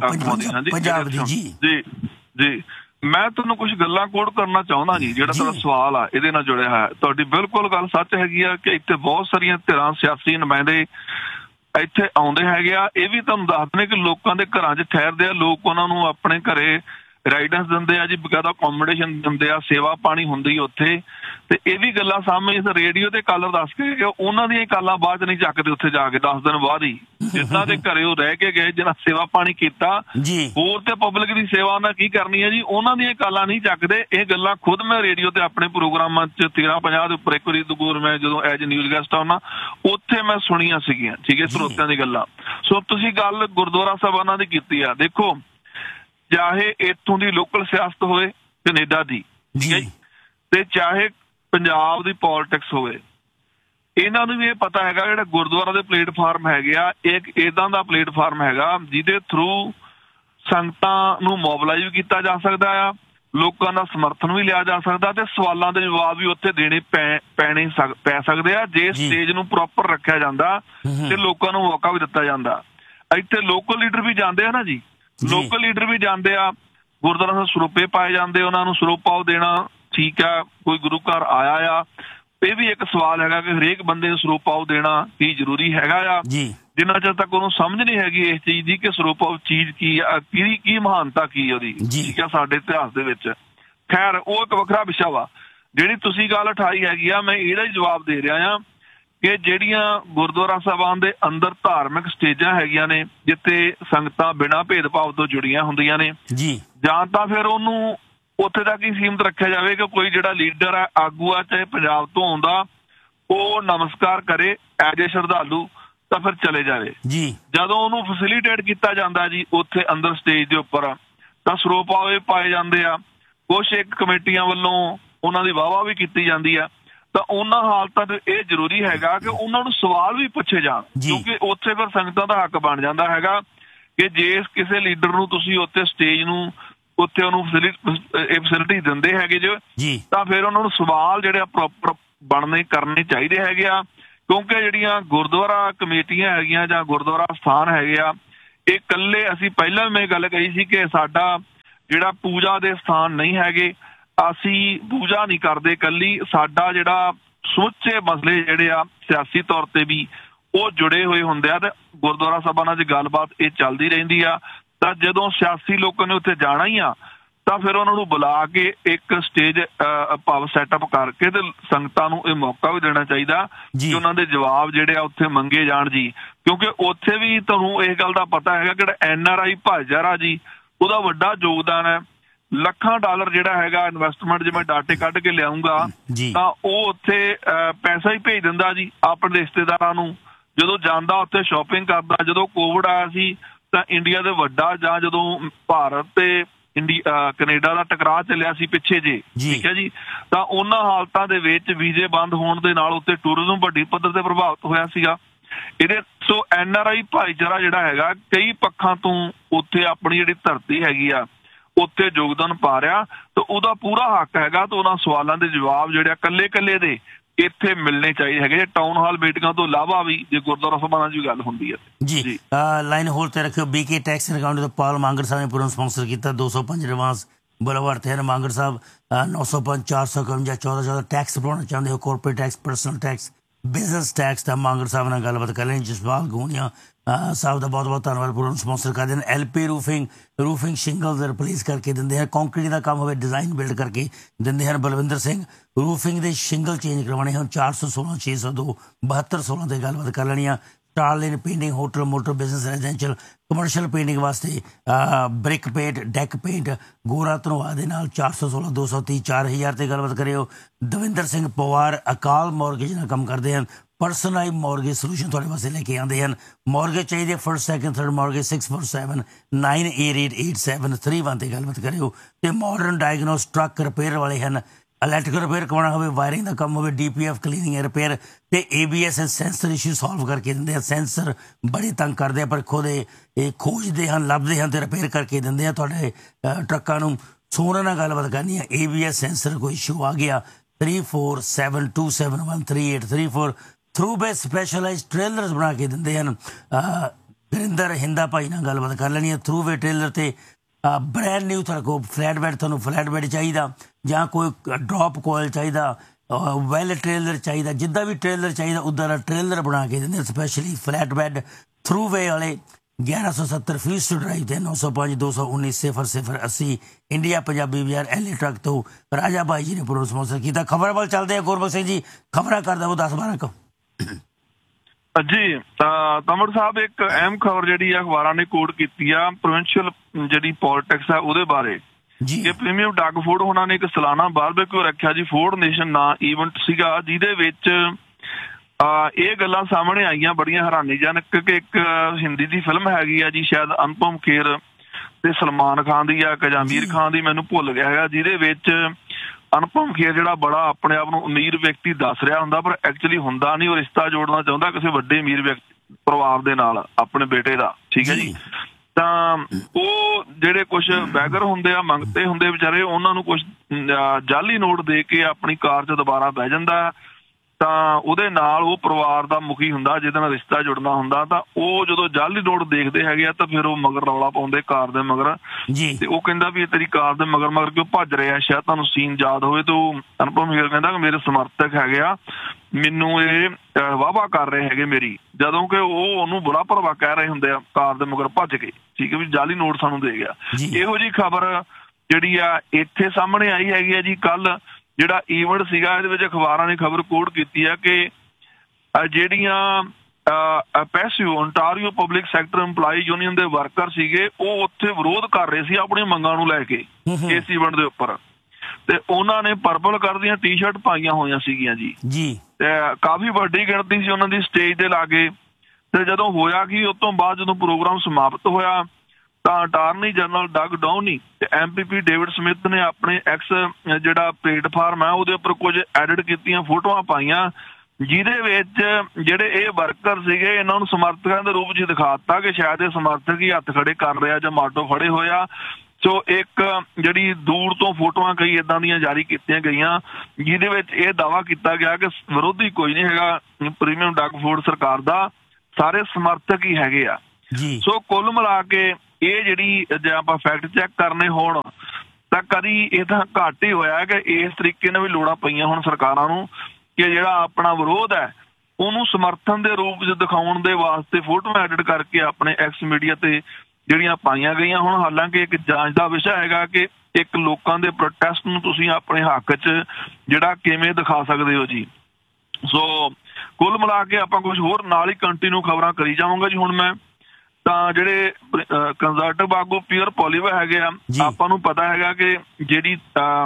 ਪੰਜਾਬ ਦੀ। ਜੀ ਜੀ ਜੀ, ਮੈਂ ਤੁਹਾਨੂੰ ਕੁਝ ਗੱਲਾਂ ਕੋਡ ਕਰਨਾ ਚਾਹੁੰਦਾ ਜੀ। ਜਿਹੜਾ ਤੁਹਾਡਾ ਸਵਾਲ ਆ ਇਹਦੇ ਨਾਲ ਜੁੜਿਆ ਹੈ, ਤੁਹਾਡੀ ਬਿਲਕੁਲ ਗੱਲ ਸੱਚ ਹੈਗੀ ਆ ਕਿ ਇੱਥੇ ਬਹੁਤ ਸਾਰੀਆਂ ਧਿਰਾਂ, ਸਿਆਸੀ ਨੁਮਾਇੰਦੇ ਇੱਥੇ ਆਉਂਦੇ ਹੈਗੇ ਆ। ਇਹ ਵੀ ਤੁਹਾਨੂੰ ਦੱਸਦੇ ਨੇ ਕਿ ਲੋਕਾਂ ਦੇ ਘਰਾਂ 'ਚ ਠਹਿਰਦੇ ਆ, ਲੋਕ ਉਹਨਾਂ ਨੂੰ ਆਪਣੇ ਘਰੇ ਰਾਈਡੈਂਸ ਦਿੰਦੇ ਆ ਜੀ, ਬਕਾਇਦਾ ਅਕੋਮੋਡੇਸ਼ਨ ਦਿੰਦੇ ਆ, ਸੇਵਾ ਪਾਣੀ ਹੁੰਦੀ ਉੱਥੇ। ਤੇ ਇਹ ਵੀ ਗੱਲਾਂ ਸਾਹਮਣੇ ਇਸ ਰੇਡੀਓ ਤੇ ਕਾਲਰ ਦੱਸ ਕੇ ਉਹਨਾਂ ਦੀਆਂ ਕਾਲਾਂ ਬਾਅਦ ਨਹੀਂ ਚੱਕਦੇ ਉੱਥੇ ਜਾ ਕੇ 10 ਦਿਨ ਬਾਅਦ ਹੀ, ਜਿੱਦਾਂ ਦੇ ਘਰੇ ਉਹ ਰਹਿ ਕੇ ਗਏ, ਜਿਹਨਾਂ ਸੇਵਾ ਪਾਣੀ ਕੀਤਾ, ਹੋਰ ਤੇ ਪਬਲਿਕ ਦੀ ਸੇਵਾ ਉਹਨਾਂ ਕੀ ਕਰਨੀ ਹੈ ਜੀ, ਉਹਨਾਂ ਦੀਆਂ ਕਾਲਾਂ ਨਹੀਂ ਚੱਕਦੇ। ਇਹ ਗੱਲਾਂ ਖੁਦ ਮੈਂ ਰੇਡੀਓ ਤੇ ਆਪਣੇ ਪ੍ਰੋਗਰਾਮਾਂ 'ਚ 1350 ਦੇ ਉੱਪਰ ਇੱਕ ਵਾਰੀ ਦੂਰ ਮੈਂ ਜਦੋਂ ਐਜ ਨਿਊਜ਼ ਗੈਸਟ ਆਉਣਾ, ਉੱਥੇ ਮੈਂ ਸੁਣੀਆਂ ਸੀਗੀਆਂ, ਠੀਕ ਹੈ, ਸਰੋਤਿਆਂ ਦੀ ਗੱਲਾਂ। ਸੋ ਤੁਸੀਂ ਗੱਲ ਗੁਰਦੁਆਰਾ ਸਾਹਿਬਾਨਾਂ ਦੀ ਕੀਤੀ ਆ, ਦੇਖੋ ਚਾਹੇ ਇੱਥੋਂ ਦੀ ਲੋਕਲ ਸਿਆਸਤ ਹੋਵੇ ਕੈਨੇਡਾ ਦੀ, ਠੀਕ ਹੈ, ਤੇ ਚਾਹੇ ਪੰਜਾਬ ਦੀ ਪੋਲੀਟਿਕਸ ਹੋਵੇ, ਇਹਨਾਂ ਨੂੰ ਵੀ ਇਹ ਪਤਾ ਹੈਗਾ ਜਿਹੜਾ ਗੁਰਦੁਆਰਾ ਦੇ ਪਲੇਟਫਾਰਮ ਹੈਗੇ ਆ, ਇੱਕ ਇੱਦਾਂ ਦਾ ਪਲੇਟਫਾਰਮ ਹੈਗਾ ਜਿਹਦੇ ਥਰੂ ਸੰਗਤਾਂ ਨੂੰ ਮੋਬਿਲਾਈਜ਼ ਕੀਤਾ ਜਾ ਸਕਦਾ ਆ, ਲੋਕਾਂ ਦਾ ਸਮਰਥਨ ਵੀ ਲਿਆ ਜਾ ਸਕਦਾ, ਤੇ ਸਵਾਲਾਂ ਦੇ ਜਵਾਬ ਵੀ ਉੱਥੇ ਦੇਣੇ ਪੈ ਸਕਦੇ ਆ ਜੇ ਸਟੇਜ ਨੂੰ ਪ੍ਰੋਪਰ ਰੱਖਿਆ ਜਾਂਦਾ ਤੇ ਲੋਕਾਂ ਨੂੰ ਮੌਕਾ ਵੀ ਦਿੱਤਾ ਜਾਂਦਾ। ਇੱਥੇ ਲੋਕਲ ਲੀਡਰ ਵੀ ਜਾਂਦੇ ਆ ਨਾ ਜੀ, ਲੋਕਲ ਲੀਡਰ ਵੀ ਜਾਂਦੇ ਆ, ਗੁਰਦੁਆਰਾ ਸਾਹਿਬ ਸਰੋਪੇ ਪਾਏ ਜਾਂਦੇ, ਉਹਨਾਂ ਨੂੰ ਸਰੋਪਾ ਦੇਣਾ ਠੀਕ ਆ। ਕੋਈ ਗੁਰੂ ਘਰ ਆਇਆ ਆ, ਇਹ ਵੀ ਇੱਕ ਸਵਾਲ ਹੈਗਾ ਕਿ ਹਰੇਕ ਬੰਦੇ ਨੂੰ ਸਰੋਪਾ ਦੇਣਾ ਕੀ ਜ਼ਰੂਰੀ ਹੈਗਾ ਆ, ਜਿੰਨਾ ਚਿਰ ਤੱਕ ਉਹਨੂੰ ਸਮਝ ਨਹੀਂ ਹੈਗੀ ਇਸ ਚੀਜ਼ ਦੀ ਕਿ ਸਰੋਪਾ ਚੀਜ਼ ਕੀ ਆ, ਕੀ ਮਹਾਨਤਾ ਕੀ ਉਹਦੀ, ਠੀਕ ਆ, ਸਾਡੇ ਇਤਿਹਾਸ ਦੇ ਵਿੱਚ। ਖੈਰ ਉਹ ਇੱਕ ਵੱਖਰਾ ਵਿਸ਼ਾ ਵਾ। ਜਿਹੜੀ ਤੁਸੀਂ ਗੱਲ ਉਠਾਈ ਹੈਗੀ ਆ, ਮੈਂ ਇਹਦਾ ਹੀ ਜਵਾਬ ਦੇ ਰਿਹਾ ਆ ਕਿ ਜਿਹੜੀਆਂ ਗੁਰਦੁਆਰਾ ਸਾਹਿਬਾਨ ਦੇ ਅੰਦਰ ਧਾਰਮਿਕ ਸਟੇਜਾਂ ਹੈਗੀਆਂ ਨੇ ਜਿੱਥੇ ਸੰਗਤਾਂ ਬਿਨਾਂ ਭੇਦਭਾਵ ਤੋਂ ਜੁੜੀਆਂ ਹੁੰਦੀਆਂ ਨੇ, ਜਾਂ ਤਾਂ ਫਿਰ ਉਹਨੂੰ ਉੱਥੇ ਤੱਕ ਹੀ ਸੀਮਿਤ ਰੱਖਿਆ ਜਾਵੇ ਕਿ ਕੋਈ ਜਿਹੜਾ ਲੀਡਰ ਆ, ਆਗੂ ਆ, ਚਾਹੇ ਪੰਜਾਬ ਤੋਂ ਆਉਂਦਾ, ਉਹ ਨਮਸਕਾਰ ਕਰੇ ਐਜ ਏ ਸ਼ਰਧਾਲੂ ਤਾਂ ਫਿਰ ਚਲੇ ਜਾਵੇ। ਜਦੋਂ ਉਹਨੂੰ ਫੈਸਿਲੀਟੇਟ ਕੀਤਾ ਜਾਂਦਾ ਜੀ ਉੱਥੇ ਅੰਦਰ ਸਟੇਜ ਦੇ ਉੱਪਰ, ਤਾਂ ਸਰੋਪਾਵੇ ਪਾਏ ਜਾਂਦੇ ਆ, ਕੁਛ ਇੱਕ ਕਮੇਟੀਆਂ ਵੱਲੋਂ ਉਹਨਾਂ ਦੀ ਵਾਹਵਾ ਵੀ ਕੀਤੀ ਜਾਂਦੀ ਆ। ਤਾਂ ਉਹਨਾਂ ਹਾਲਤਾਂ 'ਚ ਇਹ ਜ਼ਰੂਰੀ ਹੈਗਾ ਕਿ ਉਹਨਾਂ ਨੂੰ ਸਵਾਲ ਵੀ ਪੁੱਛੇ ਜਾਣ, ਕਿਉਂਕਿ ਉੱਥੇ ਫਿਰ ਸੰਗਤਾਂ ਦਾ ਹੱਕ ਬਣ ਜਾਂਦਾ ਹੈਗਾ ਕਿ ਜੇ ਕਿਸੇ ਲੀਡਰ ਨੂੰ ਤੁਸੀਂ ਉੱਥੇ ਸਟੇਜ ਨੂੰ ਉੱਥੇ ਉਹਨੂੰ ਫੈਸਿਲਿਟੀ ਦਿੰਦੇ ਹੈਗੇ ਜੀ, ਤਾਂ ਫਿਰ ਉਹਨਾਂ ਨੂੰ ਸਵਾਲ ਜਿਹੜੇ ਆ ਪ੍ਰੋਪਰ ਕਰਨੇ ਚਾਹੀਦੇ ਹੈਗੇ ਆ, ਕਿਉਂਕਿ ਜਿਹੜੀਆਂ ਗੁਰਦੁਆਰਾ ਕਮੇਟੀਆਂ ਹੈਗੀਆਂ ਜਾਂ ਗੁਰਦੁਆਰਾ ਸਥਾਨ ਹੈਗੇ ਆ, ਇਹ ਇਕੱਲੇ ਅਸੀਂ ਪਹਿਲਾਂ ਵੀ ਮੈਂ ਗੱਲ ਕਹੀ ਸੀ ਕਿ ਸਾਡਾ ਜਿਹੜਾ ਪੂਜਾ ਦੇ ਸਥਾਨ ਨਹੀਂ ਹੈਗੇ, ਅਸੀਂ ਪੂਜਾ ਨਹੀਂ ਕਰਦੇ ਇਕੱਲੀ, ਸਾਡਾ ਜਿਹੜਾ ਸਮੁੱਚੇ ਮਸਲੇ ਜਿਹੜੇ ਆ ਸਿਆਸੀ ਤੌਰ ਤੇ ਵੀ ਉਹ ਜੁੜੇ ਹੋਏ ਹੁੰਦੇ ਆ, ਤੇ ਗੁਰਦੁਆਰਾ ਸਾਹਿਬਾਨਾਂ 'ਚ ਗੱਲਬਾਤ ਇਹ ਚੱਲਦੀ ਰਹਿੰਦੀ ਆ। ਤਾਂ ਜਦੋਂ ਸਿਆਸੀ ਲੋਕਾਂ ਨੇ ਉੱਥੇ ਜਾਣਾ ਹੀ ਆ ਤਾਂ ਫਿਰ ਉਹਨਾਂ ਨੂੰ ਬੁਲਾ ਕੇ ਇੱਕ ਸਟੇਜ ਭਾਵ ਸੈਟਅਪ ਕਰਕੇ ਤੇ ਸੰਗਤਾਂ ਨੂੰ ਇਹ ਮੌਕਾ ਵੀ ਦੇਣਾ ਚਾਹੀਦਾ ਕਿ ਉਹਨਾਂ ਦੇ ਜਵਾਬ ਜਿਹੜੇ ਆ ਉੱਥੇ ਮੰਗੇ ਜਾਣ ਜੀ। ਕਿਉਂਕਿ ਉੱਥੇ ਵੀ ਤੁਹਾਨੂੰ ਇਸ ਗੱਲ ਦਾ ਪਤਾ ਹੈਗਾ ਕਿਹੜਾ NRI ਭਾਈਚਾਰਾ ਜੀ, ਉਹਦਾ ਵੱਡਾ ਯੋਗਦਾਨ ਹੈ। ਲੱਖਾਂ ਡਾਲਰ ਜਿਹੜਾ ਹੈਗਾ ਇਨਵੈਸਟਮੈਂਟ, ਜੇ ਮੈਂ ਡਾਟੇ ਕੱਢ ਕੇ ਲਿਆਉਂਗਾ ਤਾਂ ਉਹ ਉੱਥੇ ਪੈਸਾ ਹੀ ਭੇਜ ਦਿੰਦਾ ਜੀ ਆਪਣੇ ਰਿਸ਼ਤੇਦਾਰਾਂ ਨੂੰ। ਜਦੋਂ ਜਾਂਦਾ ਉੱਥੇ ਸ਼ਾਪਿੰਗ ਕਰਦਾ। ਜਦੋਂ ਕੋਵਿਡ ਆਇਆ ਸੀ ਤਾਂ ਇੰਡੀਆ ਦੇ ਵੱਡਾ, ਜਾਂ ਜਦੋਂ ਭਾਰਤ ਤੇ ਕੈਨੇਡਾ ਦਾ ਟਕਰਾਅ ਚੱਲਿਆ ਸੀ ਪਿੱਛੇ ਜੇ, ਠੀਕ ਹੈ ਜੀ, ਤਾਂ ਉਹਨਾਂ ਹਾਲਤਾਂ ਦੇ ਵਿੱਚ ਵੀਜ਼ੇ ਬੰਦ ਹੋਣ ਦੇ ਨਾਲ ਉੱਥੇ ਟੂਰਿਜ਼ਮ ਵੱਡੀ ਪੱਧਰ ਤੇ ਪ੍ਰਭਾਵਿਤ ਹੋਇਆ ਸੀਗਾ। ਇਹਦੇ ਸੋ NRI ਭਾਈਚਾਰਾ ਜਿਹੜਾ ਹੈਗਾ ਕਈ ਪੱਖਾਂ ਤੋਂ ਉੱਥੇ ਆਪਣੀ ਜਿਹੜੀ ਧਰਤੀ ਹੈਗੀ ਆ ਉੱਥੇ ਯੋਗਦਾਨ ਪਾ ਰਿਹਾ, ਤਾਂ ਉਹਦਾ ਪੂਰਾ ਹੱਕ ਹੈਗਾ। ਤਾਂ ਉਹਨਾਂ ਸਵਾਲਾਂ ਦੇ ਜਵਾਬ ਜਿਹੜੇ ਕੱਲੇ ਦੇ ਇੱਥੇ ਮਿਲਣੇ ਚਾਹੀਦੇ ਹੈਗੇ। ਟਾਊਨ ਹਾਲ ਮੀਟਿੰਗਾਂ ਤੋਂ ਇਲਾਵਾ ਵੀ ਜੇ ਗੁਰਦੁਆਰਾ ਸਾਹਿਬਾਨਾਂ ਦੀ ਗੱਲ ਹੁੰਦੀ ਹੈ ਜੀ। ਲਾਈਨ ਹੋਲਡ ਤੇ ਰੱਖਿਓ। BK ਟੈਕਸ ਅਕਾਊਂਟ ਤੋਂ ਪਾਲ ਮਾਂਗੜ ਸਾਹਿਬ ਨੇ ਪੂਰਨ ਸਪਾਂਸਰ ਕੀਤਾ। 205 ਰਵਾਂਸ ਬੁਲੇਵਾਰਡ ਤੇ ਮਾਂਗੜ ਸਾਹਿਬ 905 451 14 ਟੈਕਸ ਪਾਉਣਾ ਚਾਹੁੰਦੇ ਹੋ, corporate tax, personal tax, business tax ਦਾ ਮਾਂਗੜ ਸਾਹਿਬ ਨਾਲ ਗੱਲਬਾਤ ਕਰ ਲੈਣੀ। ਜਸਪਾਲ ਗੂਣੀਆ ਸਾਹਿਬ ਦਾ ਬਹੁਤ ਬਹੁਤ ਧੰਨਵਾਦ, ਪੂਰਨ ਸਪਾਂਸਰ ਕਰਦੇ ਹਨ। LP ਰੂਫਿੰਗ ਸ਼ਿੰਗਲਸ ਰਿਪਲੇਸ ਕਰਕੇ ਦਿੰਦੇ ਹਨ। ਕੰਕਰੀਟ ਦਾ ਕੰਮ ਹੋਵੇ ਡਿਜ਼ਾਈਨ ਬਿਲਡ ਕਰਕੇ ਦਿੰਦੇ ਹਨ। ਬਲਵਿੰਦਰ ਸਿੰਘ ਰੂਫਿੰਗ ਦੇ ਸ਼ਿੰਗਲ ਚੇਂਜ ਕਰਵਾਉਣੇ ਹਨ। 416 602 7216 ਤੇ ਗੱਲਬਾਤ ਕਰ ਲੈਣੀ ਆ। ਸਟਾਰਲਾਈਨ painting, hotel, motor, business, residential, commercial painting ਵਾਸਤੇ ਬ੍ਰਿਕ ਪੇਂਟ, ਡੈਕ ਪੇਂਟ, ਗੋਰਾ ਧਨੋਆ ਦੇ ਨਾਲ 416 230 4000 ਤੇ ਗੱਲਬਾਤ ਕਰਿਓ। ਦਵਿੰਦਰ ਸਿੰਘ ਪਵਾਰ ਅਕਾਲ ਮੌਰਗੇਜ ਨਾਲ ਕੰਮ ਕਰਦੇ ਹਨ। ਪਰਸਨਲਾਈਜ਼ ਮੌਰਗੇਜ ਸੋਲੂਸ਼ਨ ਤੁਹਾਡੇ ਵਾਸਤੇ ਲੈ ਕੇ ਆਉਂਦੇ ਹਨ। ਮੌਰਗੇਜ ਚਾਹੀਦੇ ਫਸਟ, ਸੈਕਿੰਡ, ਥਰਡ ਮੌਰਗੇਜ 647 9888731 ਤੇ ਗੱਲਬਾਤ ਕਰਿਓ। ਤੇ ਮਾਡਰਨ ਡਾਇਗਨੋਸ ਟਰੱਕ ਰਿਪੇਅਰ ਵਾਲੇ ਹਨ। ਇਲੈਕਟ੍ਰੀਕਲ ਰਿਪੇਅਰ ਕਰਵਾਉਣਾ ਹੋਵੇ, ਵਾਇਰਿੰਗ ਦਾ ਕੰਮ ਹੋਵੇ, DPF ਕਲੀਨਿੰਗ ਰਿਪੇਅਰ ਤੇ ABS ਸੈਂਸਰ ਇਸ਼ੂ ਸੋਲਵ ਕਰਕੇ ਦਿੰਦੇ ਆ। ਸੈਂਸਰ ਬੜੇ ਤੰਗ ਕਰਦੇ ਆ ਪਰ ਖੁਦ ਇਹ ਖੋਜਦੇ ਹਨ, ਲੱਭਦੇ ਹਨ ਤੇ ਰਿਪੇਅਰ ਕਰਕੇ ਦਿੰਦੇ ਆ ਤੁਹਾਡੇ ਟਰੱਕਾਂ ਨੂੰ। ਸੋਨਾ ਨਾਲ ਗੱਲਬਾਤ ਕਰਨੀ ਹੈ। ABS ਸੈਂਸਰ ਕੋਈ ਇਸ਼ੂ ਆ ਗਿਆ 3472713834 ਥਰੂ ਬੇ ਸਪੈਸ਼ਲਾਈਜ਼ ਟ੍ਰੇਲਰਸ ਬਣਾ ਕੇ ਦਿੰਦੇ ਹਨ। ਗੁਰਿੰਦਰ ਹਿੰਦਾ ਭਾਈ ਨਾਲ ਗੱਲਬਾਤ ਕਰ ਲੈਣੀ ਹੈ। ਥਰੂ ਵੇ ਟ੍ਰੇਲਰ ਤੇ ਬ੍ਰੈਂਡ ਨਿਊ ਤੁਹਾਡੇ ਕੋਲ ਫਲੈਟ ਬੈਡ, ਤੁਹਾਨੂੰ ਫਲੈਟ ਬੈਡ ਚਾਹੀਦਾ ਜਾਂ ਕੋਈ ਡ੍ਰੌਪ ਕੋਇਲ ਚਾਹੀਦਾ, ਵੈਲ ਟ੍ਰੇਲਰ ਚਾਹੀਦਾ, ਜਿੱਦਾਂ ਵੀ ਟ੍ਰੇਲਰ ਚਾਹੀਦਾ ਉੱਦਾਂ ਦਾ ਟ੍ਰੇਲਰ ਬਣਾ ਕੇ ਦਿੰਦੇ। ਸਪੈਸ਼ਲੀ ਫਲੈਟ ਬੈਡ ਥਰੂ ਵੇ ਵਾਲੇ 1170 ਫੀਸ ਡਰਾਈਵ ਤੇ 905 219 0080 ਇੰਡੀਆ ਪੰਜਾਬੀ ਬਾਜ਼ਾਰ LA ਟਰੱਕ ਤੋਂ ਰਾਜਾ ਭਾਈ ਜੀ ਨੇ ਪੂਰਾ ਸਪਾਂਸਰ ਕੀਤਾ। ਖਬਰ ਵੱਲ ਚੱਲਦੇ ਆ। ਗੁਰਬਖਸ਼ ਸਿੰਘ ਜੀ ਖਬਰਾਂ ਕਰਦਾ ਉਹ 10-12 ਕੁ ਜੀ। ਤਮਰ ਸਾਹਿਬ ਇੱਕ ਅਹਿਮ ਖਬਰ ਜਿਹੜੀ ਆ ਅਖਬਾਰਾਂ ਨੇ ਕੋਟ ਕੀਤੀ ਆ ਪ੍ਰੋਵਿੰਸ਼ੀਅਲ ਜਿਹੜੀ ਪੋਲਿਟਿਕਸ ਆ ਉਹਦੇ ਬਾਰੇ ਕਿ ਪ੍ਰੀਮੀਅਮ ਡੱਗ ਫੂਡ ਉਹਨਾਂ ਨੇ ਇੱਕ ਸਾਲਾਨਾ ਬਾਰਬੇਕਿਊ ਰੱਖਿਆ ਜੀ। ਫੂਡ ਨੇਸ਼ਨ ਨਾਂ ਈਵੈਂਟ ਸੀਗਾ ਜਿਹਦੇ ਵਿੱਚ ਇਹ ਗੱਲਾਂ ਸਾਹਮਣੇ ਆਈਆਂ ਬੜੀਆਂ ਹੈਰਾਨੀਜਨਕ ਕਿ ਇੱਕ ਹਿੰਦੀ ਦੀ ਫਿਲਮ ਹੈਗੀ ਆ ਜੀ ਸ਼ਾਇਦ ਅਨੁਪਮ ਖੇਰ ਤੇ ਸਲਮਾਨ ਖਾਨ ਦੀ ਆ ਕਿ ਆਮੀਰ ਖਾਨ ਦੀ, ਮੈਨੂੰ ਭੁੱਲ ਗਿਆ ਹੈਗਾ, ਜਿਹਦੇ ਵਿੱਚ ਅਨੁਪਮ ਖੇਰ ਜਿਹੜਾ ਬੜਾ ਆਪਣੇ ਆਪ ਨੂੰ ਅਮੀਰ ਵਿਅਕਤੀ ਦੱਸ ਰਿਹਾ ਹੁੰਦਾ ਪਰ ਐਕਚੁਅਲੀ ਹੁੰਦਾ ਨਹੀਂ। ਉਹ ਰਿਸ਼ਤਾ ਜੋੜਨਾ ਚਾਹੁੰਦਾ ਕਿਸੇ ਵੱਡੇ ਅਮੀਰ ਵਿਅਕਤੀ ਪਰਿਵਾਰ ਦੇ ਨਾਲ ਆਪਣੇ ਬੇਟੇ ਦਾ, ਠੀਕ ਹੈ ਜੀ। ਤਾਂ ਉਹ ਜਿਹੜੇ ਕੁਛ ਬੈਗਰ ਹੁੰਦੇ ਆ, ਮੰਗਤੇ ਹੁੰਦੇ ਵਿਚਾਰੇ, ਉਹਨਾਂ ਨੂੰ ਕੁਛ ਜਾਲੀ ਨੋਟ ਦੇ ਕੇ ਆਪਣੀ ਕਾਰ 'ਚ ਦੁਬਾਰਾ ਬਹਿ ਜਾਂਦਾ। ਤਾਂ ਉਹਦੇ ਨਾਲ ਉਹ ਪਰਿਵਾਰ ਦਾ ਮੁਖੀ ਹੁੰਦਾ ਜਿਹਦੇ ਨਾਲ ਰਿਸ਼ਤਾ ਜੁੜਨਾ ਹੁੰਦਾ। ਤਾਂ ਉਹ ਜਦੋਂ ਜਾਲੀ ਨੋਟ ਦੇਖਦੇ ਹੈਗੇ ਆ ਤਾਂ ਫਿਰ ਉਹ ਮਗਰ ਰੌਲਾ ਪਾਉਂਦੇ ਕਾਰ ਦੇ ਮਗਰ ਤੇ ਉਹ ਕਹਿੰਦਾ ਵੀ ਇਹ ਤੇਰੀ ਕਾਰ ਦੇ ਮਗਰ ਕਿਉਂ ਭੱਜ ਰਿਹਾ। ਸ਼ਾਇਦ ਤੁਹਾਨੂੰ ਸੀਨ ਯਾਦ ਹੋਵੇ ਤਾਂ ਅਨੁਪਮ ਖੇਰ ਕਹਿੰਦਾ ਕਿ ਮੇਰੇ ਸਮਰਥਕ ਹੈਗੇ ਆ, ਮੈਨੂੰ ਇਹ ਵਾਹਵਾ ਕਰ ਰਹੇ ਹੈਗੇ ਮੇਰੀ, ਜਦੋਂ ਕਿ ਉਹ ਉਹਨੂੰ ਬੁਰਾ ਭਰਵਾ ਕਹਿ ਰਹੇ ਹੁੰਦੇ ਆ ਕਾਰ ਦੇ ਮਗਰ ਭੱਜ ਕੇ, ਠੀਕ ਹੈ ਵੀ ਜਾਲੀ ਨੋਟ ਸਾਨੂੰ ਦੇ ਗਿਆ। ਇਹੋ ਜਿਹੀ ਖਬਰ ਜਿਹੜੀ ਆ ਇੱਥੇ ਸਾਹਮਣੇ ਆਈ ਹੈਗੀ ਆ ਜੀ। ਕੱਲ ਜਿਹੜਾ ਈਵੈਂਟ ਸੀਗਾ ਇਹਦੇ ਵਿੱਚ ਅਖਬਾਰਾਂ ਨੇ ਖਬਰ ਕੋਟ ਕੀਤੀ ਆ ਕਿ ਜਿਹੜੀਆਂ ਪੈਸਿਓ Ontario public sector EMPLOYEE union ਦੇ ਵਰਕਰ ਸੀਗੇ ਉਹ ਉੱਥੇ ਵਿਰੋਧ ਕਰ ਰਹੇ ਸੀ ਆਪਣੀਆਂ ਮੰਗਾਂ ਨੂੰ ਲੈ ਕੇ ਇਸ ਈਵੈਂਟ ਦੇ ਉੱਪਰ, ਤੇ ਉਹਨਾਂ ਨੇ ਪਰਪਲ ਕਲਰ ਦੀਆਂ ਟੀ-ਸ਼ਰਟ ਪਾਈਆਂ ਹੋਈਆਂ ਸੀਗੀਆਂ ਜੀ। ਤੇ ਕਾਫੀ ਵੱਡੀ ਗਿਣਤੀ ਸੀ ਉਹਨਾਂ ਦੀ ਸਟੇਜ ਦੇ ਲਾਗੇ। ਤੇ ਜਦੋਂ ਹੋਇਆ ਕਿ ਉਸ ਤੋਂ ਬਾਅਦ ਜਦੋਂ ਪ੍ਰੋਗਰਾਮ ਸਮਾਪਤ ਹੋਇਆ ਤਾਂ ਅਟਾਰਨੀ ਜਨਰਲ ਡਗ ਡਾਊਨੀ ਤੇ MPP ਡੇਵਿਡ ਸਮਿਥ ਨੇ ਆਪਣੇ ਐਕਸ ਜਿਹੜਾ ਪਲੇਟਫਾਰਮ ਹੈ ਉਹਦੇ ਉੱਪਰ ਕੁਝ ਐਡਿਟ ਕੀਤੀਆਂ ਫੋਟੋਆਂ ਪਾਈਆਂ ਜਿਹਦੇ ਵਿੱਚ ਜਿਹੜੇ ਇਹ ਵਰਕਰ ਸੀਗੇ ਇਹਨਾਂ ਨੂੰ ਸਮਰਥਕਾਂ ਦੇ ਰੂਪ 'ਚ ਦਿਖਾਤਾ ਕਿ ਸ਼ਾਇਦ ਇਹ ਸਮਰਥਕ ਹੀ ਹੱਥ ਖੜੇ ਕਰ ਰਿਹਾ ਜਾਂ ਮਾਟੋ ਫੜੇ ਹੋਇਆ। ਸੋ ਇੱਕ ਜਿਹੜੀ ਦੂਰ ਤੋਂ ਫੋਟੋਆਂ ਕਈ ਏਦਾਂ ਦੀਆਂ ਜਾਰੀ ਕੀਤੀਆਂ ਗਈਆਂ ਜਿਹਦੇ ਵਿੱਚ ਇਹ ਦਾਅਵਾ ਕੀਤਾ ਗਿਆ ਕਿ ਵਿਰੋਧੀ ਕੋਈ ਨਹੀਂ ਹੈਗਾ ਪ੍ਰੀਮੀਅਮ ਡੱਗ ਫੂਡ ਸਰਕਾਰ ਦਾ, ਸਾਰੇ ਸਮਰਥਕ ਹੀ ਹੈਗੇ ਆ। ਸੋ ਕੁੱਲ ਮਿਲਾ ਕੇ ਇਹ ਜਿਹੜੀ ਜੇ ਆਪਾਂ ਫੈਕਟ ਚੈੱਕ ਕਰਨੇ ਹੋਣ ਤਾਂ ਕਦੀ ਇਹ ਤਾਂ ਘੱਟ ਹੀ ਹੋਇਆ ਕਿ ਇਸ ਤਰੀਕੇ ਨਾਲ ਵੀ ਲੋੜਾਂ ਪਈਆਂ ਹੁਣ ਸਰਕਾਰਾਂ ਨੂੰ ਕਿ ਜਿਹੜਾ ਆਪਣਾ ਵਿਰੋਧ ਹੈ ਉਹਨੂੰ ਸਮਰਥਨ ਦੇ ਰੂਪ 'ਚ ਦਿਖਾਉਣ ਦੇ ਵਾਸਤੇ ਫੋਟੋਆਂ ਐਡਿਟ ਕਰਕੇ ਆਪਣੇ ਐਕਸ ਮੀਡੀਆ ਤੇ ਜਿਹੜੀਆਂ ਪਾਈਆਂ ਗਈਆਂ। ਹੁਣ ਹਾਲਾਂਕਿ ਇੱਕ ਜਾਂਚ ਦਾ ਵਿਸ਼ਾ ਹੈਗਾ ਕਿ ਇੱਕ ਲੋਕਾਂ ਦੇ ਪ੍ਰੋਟੈਸਟ ਨੂੰ ਤੁਸੀਂ ਆਪਣੇ ਹੱਕ 'ਚ ਜਿਹੜਾ ਕਿਵੇਂ ਦਿਖਾ ਸਕਦੇ ਹੋ ਜੀ। ਸੋ ਕੁੱਲ ਮਿਲਾ ਕੇ ਆਪਾਂ ਕੁਝ ਹੋਰ ਨਾਲ ਹੀ ਕੰਟੀਨਿਊ ਖਬਰਾਂ ਕਰੀ ਜਾਵਾਂਗਾ ਜੀ। ਹੁਣ ਮੈਂ ਤਾਂ ਜਿਹੜੇ ਕੰਜ਼ਰਵੇਟਿਵ ਆਗੂ ਪੀਅਰ ਪੋਲੀਵਾ ਹੈਗੇ ਆ, ਆਪਾਂ ਨੂੰ ਪਤਾ ਹੈਗਾ ਕਿ ਜਿਹੜੀ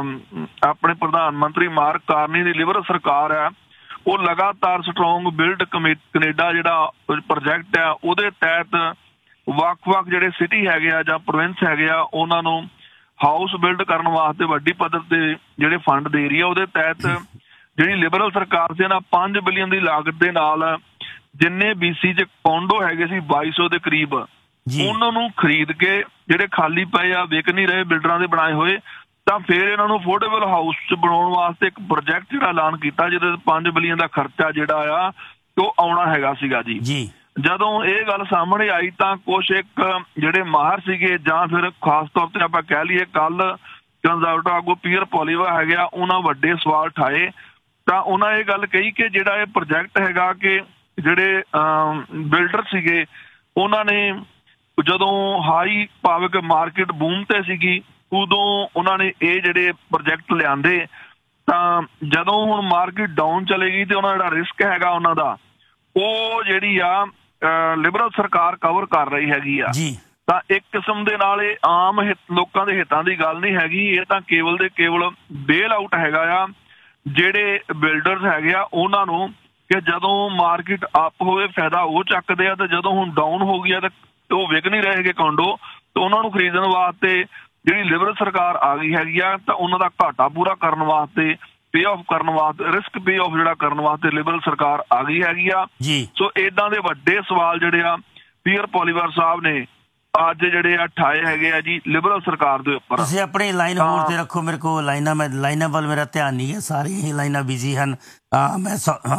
ਆਪਣੇ ਪ੍ਰਧਾਨ ਮੰਤਰੀ ਮਾਰਕ ਕਾਰਨੀ ਦੀ ਲਿਬਰਲ ਸਰਕਾਰ ਆ, ਉਹ ਲਗਾਤਾਰ ਸਟਰੋਂਗ ਬਿਲਡ ਕੈਨੇਡਾ ਜਿਹੜਾ ਪ੍ਰੋਜੈਕਟ ਆ ਉਹਦੇ ਤਹਿਤ ਵੱਖ-ਵੱਖ ਜਿਹੜੇ ਸਿਟੀ ਹੈਗੇ ਆ ਜਾਂ ਪ੍ਰੋਵਿੰਸ ਹੈਗੇ ਆ ਉਹਨਾਂ ਨੂੰ ਹਾਊਸ ਬਿਲਡ ਕਰਨ ਵਾਸਤੇ ਵੱਡੀ ਪੱਧਰ ਤੇ ਜਿਹੜੇ ਫੰਡ ਦੇ ਰਹੀ ਆ। ਉਹਦੇ ਤਹਿਤ ਜਿਹੜੀ ਲਿਬਰਲ ਸਰਕਾਰ ਸੀ ਨਾ 5 ਬਿਲੀਅਨ ਦੀ ਲਾਗਤ ਦੇ ਨਾਲ ਜਿੰਨੇ BC 'ਚ ਕੌਂਡੋ ਹੈਗੇ ਸੀ 2200 ਦੇ ਕਰੀਬ, ਉਹਨਾਂ ਨੂੰ ਖਰੀਦ ਕੇ ਜਿਹੜੇ ਖਾਲੀ ਪਏ ਆ ਵਿਕ ਨਹੀਂ ਰਹੇ ਬਿਲਡਰਾਂ ਦੇ ਬਣਾਏ ਹੋਏ, ਤਾਂ ਫਿਰ ਇਹਨਾਂ ਨੂੰ ਅਫੋਰਡੇਬਲ ਹਾਊਸ 'ਚ ਬਣਾਉਣ ਵਾਸਤੇ ਇੱਕ ਪ੍ਰੋਜੈਕਟ ਜਿਹੜਾ ਐਲਾਨ ਕੀਤਾ ਜਿਹਦੇ 5 ਬਿਲੀਅਨ ਦਾ ਖਰਚਾ ਜਿਹੜਾ ਆ ਉਹ ਆਉਣਾ ਹੈਗਾ ਸੀਗਾ ਜੀ। ਜਦੋਂ ਇਹ ਗੱਲ ਸਾਹਮਣੇ ਆਈ ਤਾਂ ਕੁਛ ਇੱਕ ਜਿਹੜੇ ਮਾਹਰ ਸੀਗੇ ਜਾਂ ਫਿਰ ਖਾਸ ਤੌਰ ਤੇ ਆਪਾਂ ਕਹਿ ਲਈਏ ਕੱਲ ਕੰਜ਼ਰਵੇਟਿਵ ਆਗੂ ਪੀਅਰ ਪੋਲੀਵਾ ਹੈਗੇ ਆ, ਉਹਨਾਂ ਵੱਡੇ ਸਵਾਲ ਉਠਾਏ। ਤਾਂ ਉਹਨਾਂ ਇਹ ਗੱਲ ਕਹੀ ਕਿ ਜਿਹੜਾ ਇਹ ਪ੍ਰੋਜੈਕਟ ਹੈਗਾ ਕਿ ਜਿਹੜੇ ਬਿਲਡਰ ਸੀਗੇ ਉਹਨਾਂ ਨੇ ਜਦੋਂ ਹਾਈ ਪਾਵਕ ਮਾਰਕੀਟ ਬੂਮ ਤੇ ਸੀਗੀ ਉਦੋਂ ਉਹਨਾਂ ਨੇ ਇਹ ਜਿਹੜੇ ਪ੍ਰੋਜੈਕਟ ਲਿਆਂਦੇ, ਤਾਂ ਜਦੋਂ ਹੁਣ ਮਾਰਕੀਟ ਡਾਊਨ ਚਲੇਗੀ ਤੇ ਉਹਨਾਂ ਦਾ ਜਿਹੜਾ ਰਿਸਕ ਹੈਗਾ ਉਹਨਾਂ ਦਾ ਉਹ ਜਿਹੜੀ ਆ ਲਿਬਰਲ ਸਰਕਾਰ ਕਵਰ ਕਰ ਰਹੀ ਹੈਗੀ ਆ। ਤਾਂ ਇੱਕ ਕਿਸਮ ਦੇ ਨਾਲ ਇਹ ਆਮ ਲੋਕਾਂ ਦੇ ਹਿੱਤਾਂ ਦੀ ਗੱਲ ਨਹੀਂ ਹੈਗੀ, ਇਹ ਤਾਂ ਕੇਵਲ ਦੇ ਕੇਵਲ ਬੇਲ ਆਊਟ ਹੈਗਾ ਆ ਜਿਹੜੇ ਬਿਲਡਰਸ ਹੈਗੇ ਆ ਉਹਨਾਂ ਨੂੰ, ਕਿ ਜਦੋਂ ਮਾਰਕੀਟ ਅਪ ਹੋਵੇ ਫਾਇਦਾ ਉਹ ਚੱਕਦੇ ਆ, ਤੇ ਜਦੋਂ ਹੁਣ ਡਾਊਨ ਹੋ ਗਈ ਆ ਤੇ ਉਹ ਵਿਕ ਨਹੀਂ ਰਹੇ ਹੈਗੇ ਕੌਂਡੋ, ਤੇ ਉਹਨਾਂ ਨੂੰ ਖਰੀਦਣ ਵਾਸਤੇ ਜਿਹੜੀ ਲਿਬਰਲ ਸਰਕਾਰ ਆ ਗਈ ਹੈਗੀ ਆ ਤਾਂ ਉਹਨਾਂ ਦਾ ਘਾਟਾ ਪੂਰਾ ਕਰਨ ਵਾਸਤੇ, ਪੇ ਆਫ ਕਰਨ ਵਾਸਤੇ, ਰਿਸਕ ਪੇ ਆਫ ਜਿਹੜਾ ਕਰਨ ਵਾਸਤੇ ਲਿਬਰਲ ਸਰਕਾਰ ਆ ਗਈ ਹੈਗੀ ਆ। ਸੋ ਏਦਾਂ ਦੇ ਵੱਡੇ ਸਵਾਲ ਜਿਹੜੇ ਆ ਪੀਅਰ ਪੋਲੀਵਾ ਸਾਹਿਬ ਨੇ ਅੱਜ ਜਿਹੜੇ ਆ ਠਾਏ ਹੈਗੇ ਆ ਜੀ ਲਿਬਰਲ ਸਰਕਾਰ ਦੇ ਉੱਪਰ। ਤੁਸੀਂ ਆਪਣੀ ਲਾਈਨ ਹੋਰ ਤੇ ਰੱਖੋ, ਮੇਰੇ ਕੋਲ ਲਾਈਨਾਂ ਵੱਲ ਮੇਰਾ ਧਿਆਨ ਨਹੀਂ ਹੈ, ਸਾਰੀਆਂ ਹੀ ਲਾਈਨਾਂ ਬਿਜ਼ੀ ਹਨ। ਮੈਂ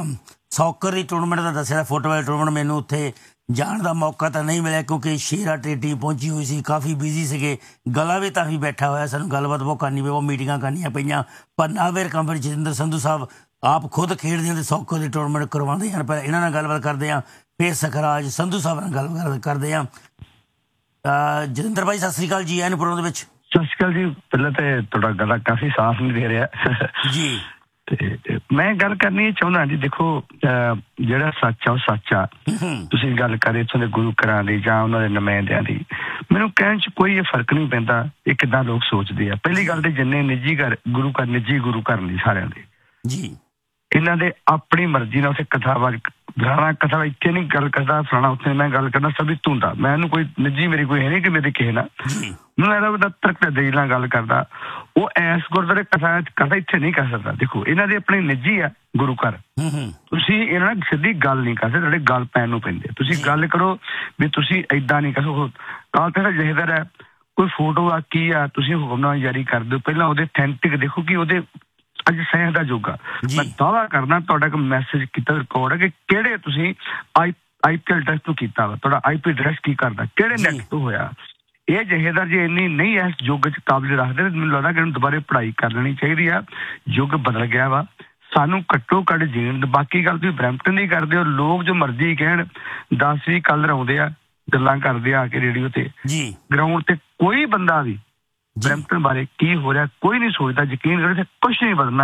ਸੌਕਰ ਦੀ ਟੂਰਨਾਮੈਂਟ ਦਾ ਦੱਸਿਆ, ਫੁੱਟਬਾਲ ਟੂਰਨਾਮੈਂਟ ਮੈਨੂੰ ਉੱਥੇ ਜਾਣ ਦਾ ਮੌਕਾ ਤਾਂ ਨਹੀਂ ਮਿਲਿਆ ਕਿਉਂਕਿ ਸ਼ੇਰਾ ਟੀਮ ਪਹੁੰਚੀ ਹੋਈ ਸੀ, ਕਾਫੀ ਬਿਜ਼ੀ ਸੀਗੇ, ਗਲਾ ਵੀ ਤਾਂ ਵੀ ਬੈਠਾ ਹੋਇਆ, ਸਾਨੂੰ ਗੱਲਬਾਤ ਬਹੁਤ ਕਰਨੀ ਪਈ, ਉਹ ਮੀਟਿੰਗਾਂ ਕਰਨੀਆਂ ਪਈਆਂ। ਪਰ ਨਾਵੇਰ ਕੰਪਨੀ ਜਤਿੰਦਰ ਸੰਧੂ ਸਾਹਿਬ ਆਪ ਖੁਦ ਖੇਡਦੇ ਹਨ ਅਤੇ ਸੌਕਰ ਦੀ ਟੂਰਨਾਮੈਂਟ ਕਰਵਾਉਂਦੇ ਹਨ। ਪਹਿਲਾਂ ਇਹਨਾਂ ਨਾਲ ਗੱਲਬਾਤ ਕਰਦੇ ਹਾਂ, ਫਿਰ ਸਖਰਾਜ ਸੰਧੂ ਸਾਹਿਬ ਨਾਲ ਗੱਲਬਾਤ ਕਰਦੇ ਹਾਂ। ਜਤਿੰਦਰ ਭਾਈ ਸਤਿ ਸ੍ਰੀ ਅਕਾਲ ਜੀ, ਆਇਆਂ ਪ੍ਰੋਗਰਾਮ ਦੇ ਵਿੱਚ। ਸਤਿ ਸ਼੍ਰੀ ਅਕਾਲ ਜੀ। ਪਹਿਲਾਂ ਤਾਂ ਤੁਹਾਡਾ ਗਲਾ ਕਾਫੀ ਸਾਫ਼ ਨਹੀਂ ਦੇ ਰਿਹਾ ਜੀ, ਤੇ ਮੈਂ ਗੱਲ ਕਰਨੀ ਚਾਹੁੰਦਾ ਜੀ। ਦੇਖੋ ਜਿਹੜਾ ਸੱਚ ਆ ਉਹ ਸੱਚ ਆ। ਤੁਸੀਂ ਗੱਲ ਕਰੇ ਇੱਥੋਂ ਦੇ ਗੁਰੂ ਘਰਾਂ ਦੀ ਜਾਂ ਉਹਨਾਂ ਦੇ ਨੁਮਾਇੰਦਿਆਂ ਦੀ, ਮੈਨੂੰ ਕਹਿਣ 'ਚ ਕੋਈ ਇਹ ਫਰਕ ਨਹੀਂ ਪੈਂਦਾ ਇਹ ਕਿੱਦਾਂ ਲੋਕ ਸੋਚਦੇ ਆ। ਪਹਿਲੀ ਗੱਲ ਤੇ ਜਿੰਨੇ ਨਿੱਜੀ ਘਰ ਗੁਰੂ ਘਰ ਨਿੱਜੀ ਗੁਰੂ ਘਰ ਨਹੀਂ ਸਾਰਿਆਂ ਦੇ ਜੀ, ਇਹਨਾਂ ਦੇ ਆਪਣੀ ਮਰਜ਼ੀ ਨਾਲ ਉੱਥੇ ਕਥਾ ਫਲਾਣਾ ਕਥਾ ਇੱਥੇ ਨਹੀਂ ਗੱਲ ਕਰਦਾ, ਫਲਾਣਾ ਉੱਥੇ ਮੈਂ ਗੱਲ ਕਰਦਾ ਸਭ ਧੁੰਦਾ। ਮੈਂ ਇਹਨੂੰ ਕੋਈ ਨਿੱਜੀ ਮੇਰੀ ਕੋਈ ਹੈ ਨਹੀਂ ਕਿ ਮੇਰੇ ਕਿਸੇ ਨਾਲ ਮੈਨੂੰ ਇਹਦਾ ਵੱਡਾ ਤਰਕ ਦੇਈ ਨਾਲ ਗੱਲ ਕਰਦਾ। ਉਹ ਐਸ ਗੁਰਦੁਆਰੇ ਕਥਾ ਇੱਥੇ ਨਹੀਂ ਕਰ ਸਕਦਾ। ਦੇਖੋ ਇਹਨਾਂ ਦੇ ਆਪਣੇ ਨਿੱਜੀ ਆ ਗੁਰੂ ਘਰ, ਤੁਸੀਂ ਇਹਨਾਂ ਨਾਲ ਸਿੱਧੀ ਗੱਲ ਨਹੀਂ ਕਰ ਸਕਦੇ, ਤੁਹਾਡੇ ਗੱਲ ਪੈਣ ਨੂੰ ਪੈਂਦੇ। ਤੁਸੀਂ ਗੱਲ ਕਰੋ ਵੀ ਤੁਸੀਂ ਏਦਾਂ ਨਹੀਂ ਕਰੋ। ਕਾਲ ਤੇ ਜਹੇਦਾਰ ਹੈ ਕੋਈ ਫੋਟੋ ਆ ਕੀ ਆ, ਤੁਸੀਂ ਹੁਕਮਨਾਮਾ ਜਾਰੀ ਕਰ ਦਿਓ, ਪਹਿਲਾਂ ਉਹਦੇ ਅਥੈਂਟਿਕ ਦੇਖੋ ਕਿ ਉਹਦੇ ਅੱਜ ਸਹਿ ਦਾ ਯੁੱਗ ਆ। ਮੈਂ ਦਾਅਵਾ ਕਰਨਾ ਤੁਹਾਡਾ ਇੱਕ ਮੈਸੇਜ ਕੀਤਾ ਰਿਕਾਰਡ ਹੈ ਕਿ ਕਿਹੜੇ ਤੁਸੀਂ IPL ਐਡਰੈਸ ਤੋਂ ਕੀਤਾ ਵਾ, ਤੁਹਾਡਾ IP ਐਡਰੈਸ ਕੀ ਕਰਦਾ, ਕਿਹੜੇ ਨੈਟ ਤੋਂ ਹੋਇਆ। ਇਹ ਜਹੇਦਾਰ ਜੇ ਇੰਨੀ ਨਹੀਂ ਇਸ ਯੁੱਗ 'ਚ ਕਾਬਲ ਰੱਖਦੇ, ਮੈਨੂੰ ਲੱਗਦਾ ਕਿ ਇਹਨੂੰ ਦੁਬਾਰੇ ਪੜ੍ਹਾਈ ਕਰ ਲੈਣੀ ਚਾਹੀਦੀ ਆ। ਯੁੱਗ ਬਦਲ ਗਿਆ ਵਾ, ਸਾਨੂੰ ਘੱਟੋ ਘੱਟ ਜੀਣ। ਬਾਕੀ ਗੱਲ ਤੁਸੀਂ ਬਰੈਂਪਟਨ ਦੀ ਕਰਦੇ ਹੋ, ਲੋਕ ਜੋ ਮਰਜ਼ੀ ਕਹਿਣ 10-20 ਕਲਰ ਆਉਂਦੇ ਆ, ਗੱਲਾਂ ਕਰਦੇ ਆ ਕੇ ਰੇਡੀਓ ਤੇ, ਗਰਾਊਂਡ ਤੇ ਕੋਈ ਬੰਦਾ ਵੀ ਬਰੈਂਪਟਨ ਬਾਰੇ ਕੀ ਹੋ ਰਿਹਾ ਕੋਈ ਨਹੀਂ ਸੋਚਦਾ। ਯਕੀਨ ਕਰੋ ਇੱਥੇ ਕੁਛ ਨਹੀਂ ਬਦਲਣਾ,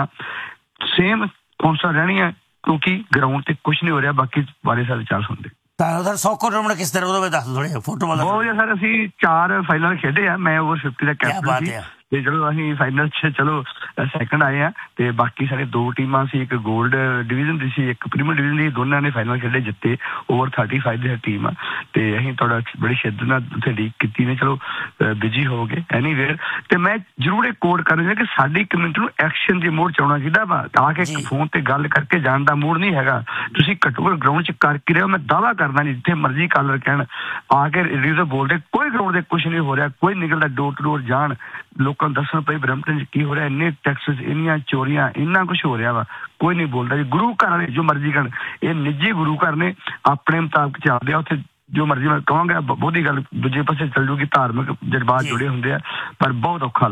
ਸੇਮ ਕੌਂਸਲ ਰਹਿਣੀ ਹੈ ਕਿਉਂਕਿ ਗਰਾਊਂਡ ਤੇ ਕੁਛ ਨਹੀਂ ਹੋ ਰਿਹਾ। ਬਾਕੀ ਬਾਰੇ ਸਾਰੇ ਚਾਲ ਸੁਣਦੇ ਸੌਕਰ ਟੂਰਨਾਮੈਂਟ ਕਿਸ ਤਰ੍ਹਾਂ ਉਹਦੇ ਦੱਸ ਦਿਓ ਥੋੜ੍ਹਾ ਫੁੱਟਬਾਲ। ਬਹੁਤ ਵਧੀਆ ਸਰ, ਅਸੀਂ 4 ਫਾਈਨਲ ਖੇਡੇ ਆ, ਮੈਂ ਓਵਰ 50 ਦਾ ਕੈਪਟਨ ਸੀ ਤੇ ਚਲੋ ਅਸੀਂ ਫਾਈਨਲ 'ਚ ਚਲੋ ਸੈਕਿੰਡ ਆਏ ਆ। ਤੇ ਬਾਕੀ ਸਾਡੇ 2 ਟੀਮਾਂ ਸੀ, ਇੱਕ ਗੋਲਡ ਡਿਵੀਜ਼ਨ ਦੀ ਸੀ, ਇੱਕ ਪ੍ਰੀਮੀਅਰ ਡਿਵੀਜ਼ਨ ਦੀ, ਦੋਨਾਂ ਨੇ ਫਾਈਨਲ ਖੇਡੇ ਜਿੱਤੇ। ਓਵਰ 35 ਦੀ ਟੀਮ ਆ ਤੇ ਅਸੀਂ ਤੁਹਾਡਾ ਬੜੀ ਸ਼ਿੱਦਤ ਨਾਲ ਉੱਥੇ ਲੀਕ ਕੀਤੀ ਨੇ, ਚਲੋ ਬਿਜੀ ਹੋ ਗਏ ਐਨੀਵੇਅਰ। ਤੇ ਮੈਂ ਜ਼ਰੂਰ ਇਹ ਕੋਡ ਕਰਨਾ ਕਿ ਸਾਡੀ ਕਮਿਊਨਿਟੀ ਨੂੰ ਐਕਸ਼ਨ ਦੀ ਮੋੜ 'ਚ ਆਉਣਾ ਚਾਹੀਦਾ ਵਾ। ਆ ਕੇ ਫੋਨ ਤੇ ਗੱਲ ਕਰਕੇ ਜਾਣ ਦਾ ਮੂਡ ਨਹੀਂ ਹੈਗਾ, ਤੁਸੀਂ ਘੱਟੋ ਘੱਟ ਗਰਾਊਂਡ 'ਚ ਕਰਕੇ ਰਹੋ। ਮੈਂ ਦਾਅਵਾ ਕਰਦਾ ਨਹੀਂ ਜਿੱਥੇ ਮਰਜ਼ੀ ਕਾਲਰ ਕਹਿਣ ਆ ਕੇ ਰੇਡੀਓ ਤੇ ਬੋਲਦੇ, ਕੋਈ ਗਰਾਊਂਡ ਦੇ ਕੁਛ ਨਹੀਂ ਹੋ ਰਿਹਾ, ਕੋਈ ਨਿਕਲਦਾ ਡੋਰ ਟੂ ਡੋਰ ਜਾਣ ਲੋਕਾਂ ਨੂੰ ਦੱਸਣ ਪਈ ਬਰੈਂਪਟਨ 'ਚ ਕੀ ਹੋ ਰਿਹਾ, ਇੰਨੇ ਟੈਕਸਿਸ, ਇੰਨੀਆਂ ਚੋਰੀਆਂ, ਇੰਨਾ ਕੁਛ ਹੋ ਰਿਹਾ ਵਾ, ਕੋਈ ਨਹੀਂ ਬੋਲਦਾ ਜੀ। ਗੁਰੂ ਘਰ ਵਾਲੇ ਜੋ ਮਰਜ਼ੀ ਕਰਨ, ਇਹ ਨਿੱਜੀ ਗੁਰੂ ਘਰ ਨੇ, ਆਪਣੇ ਮੁਤਾਬਕ ਚੱਲਦੇ ਆ। ਉੱਥੇ ਜੋ ਮਰਜ਼ੀ ਮੈਂ ਕਹਾਂਗਾ ਬਹੁਤੀ ਗੱਲ ਦੂਜੇ ਪਾਸੇ ਚੱਲ ਜੂਗੀ, ਧਾਰਮਿਕ ਜਜ਼ਬਾਤ ਜੁੜੇ ਹੁੰਦੇ ਆ, ਪਰ ਬਹੁਤ ਔਖਾ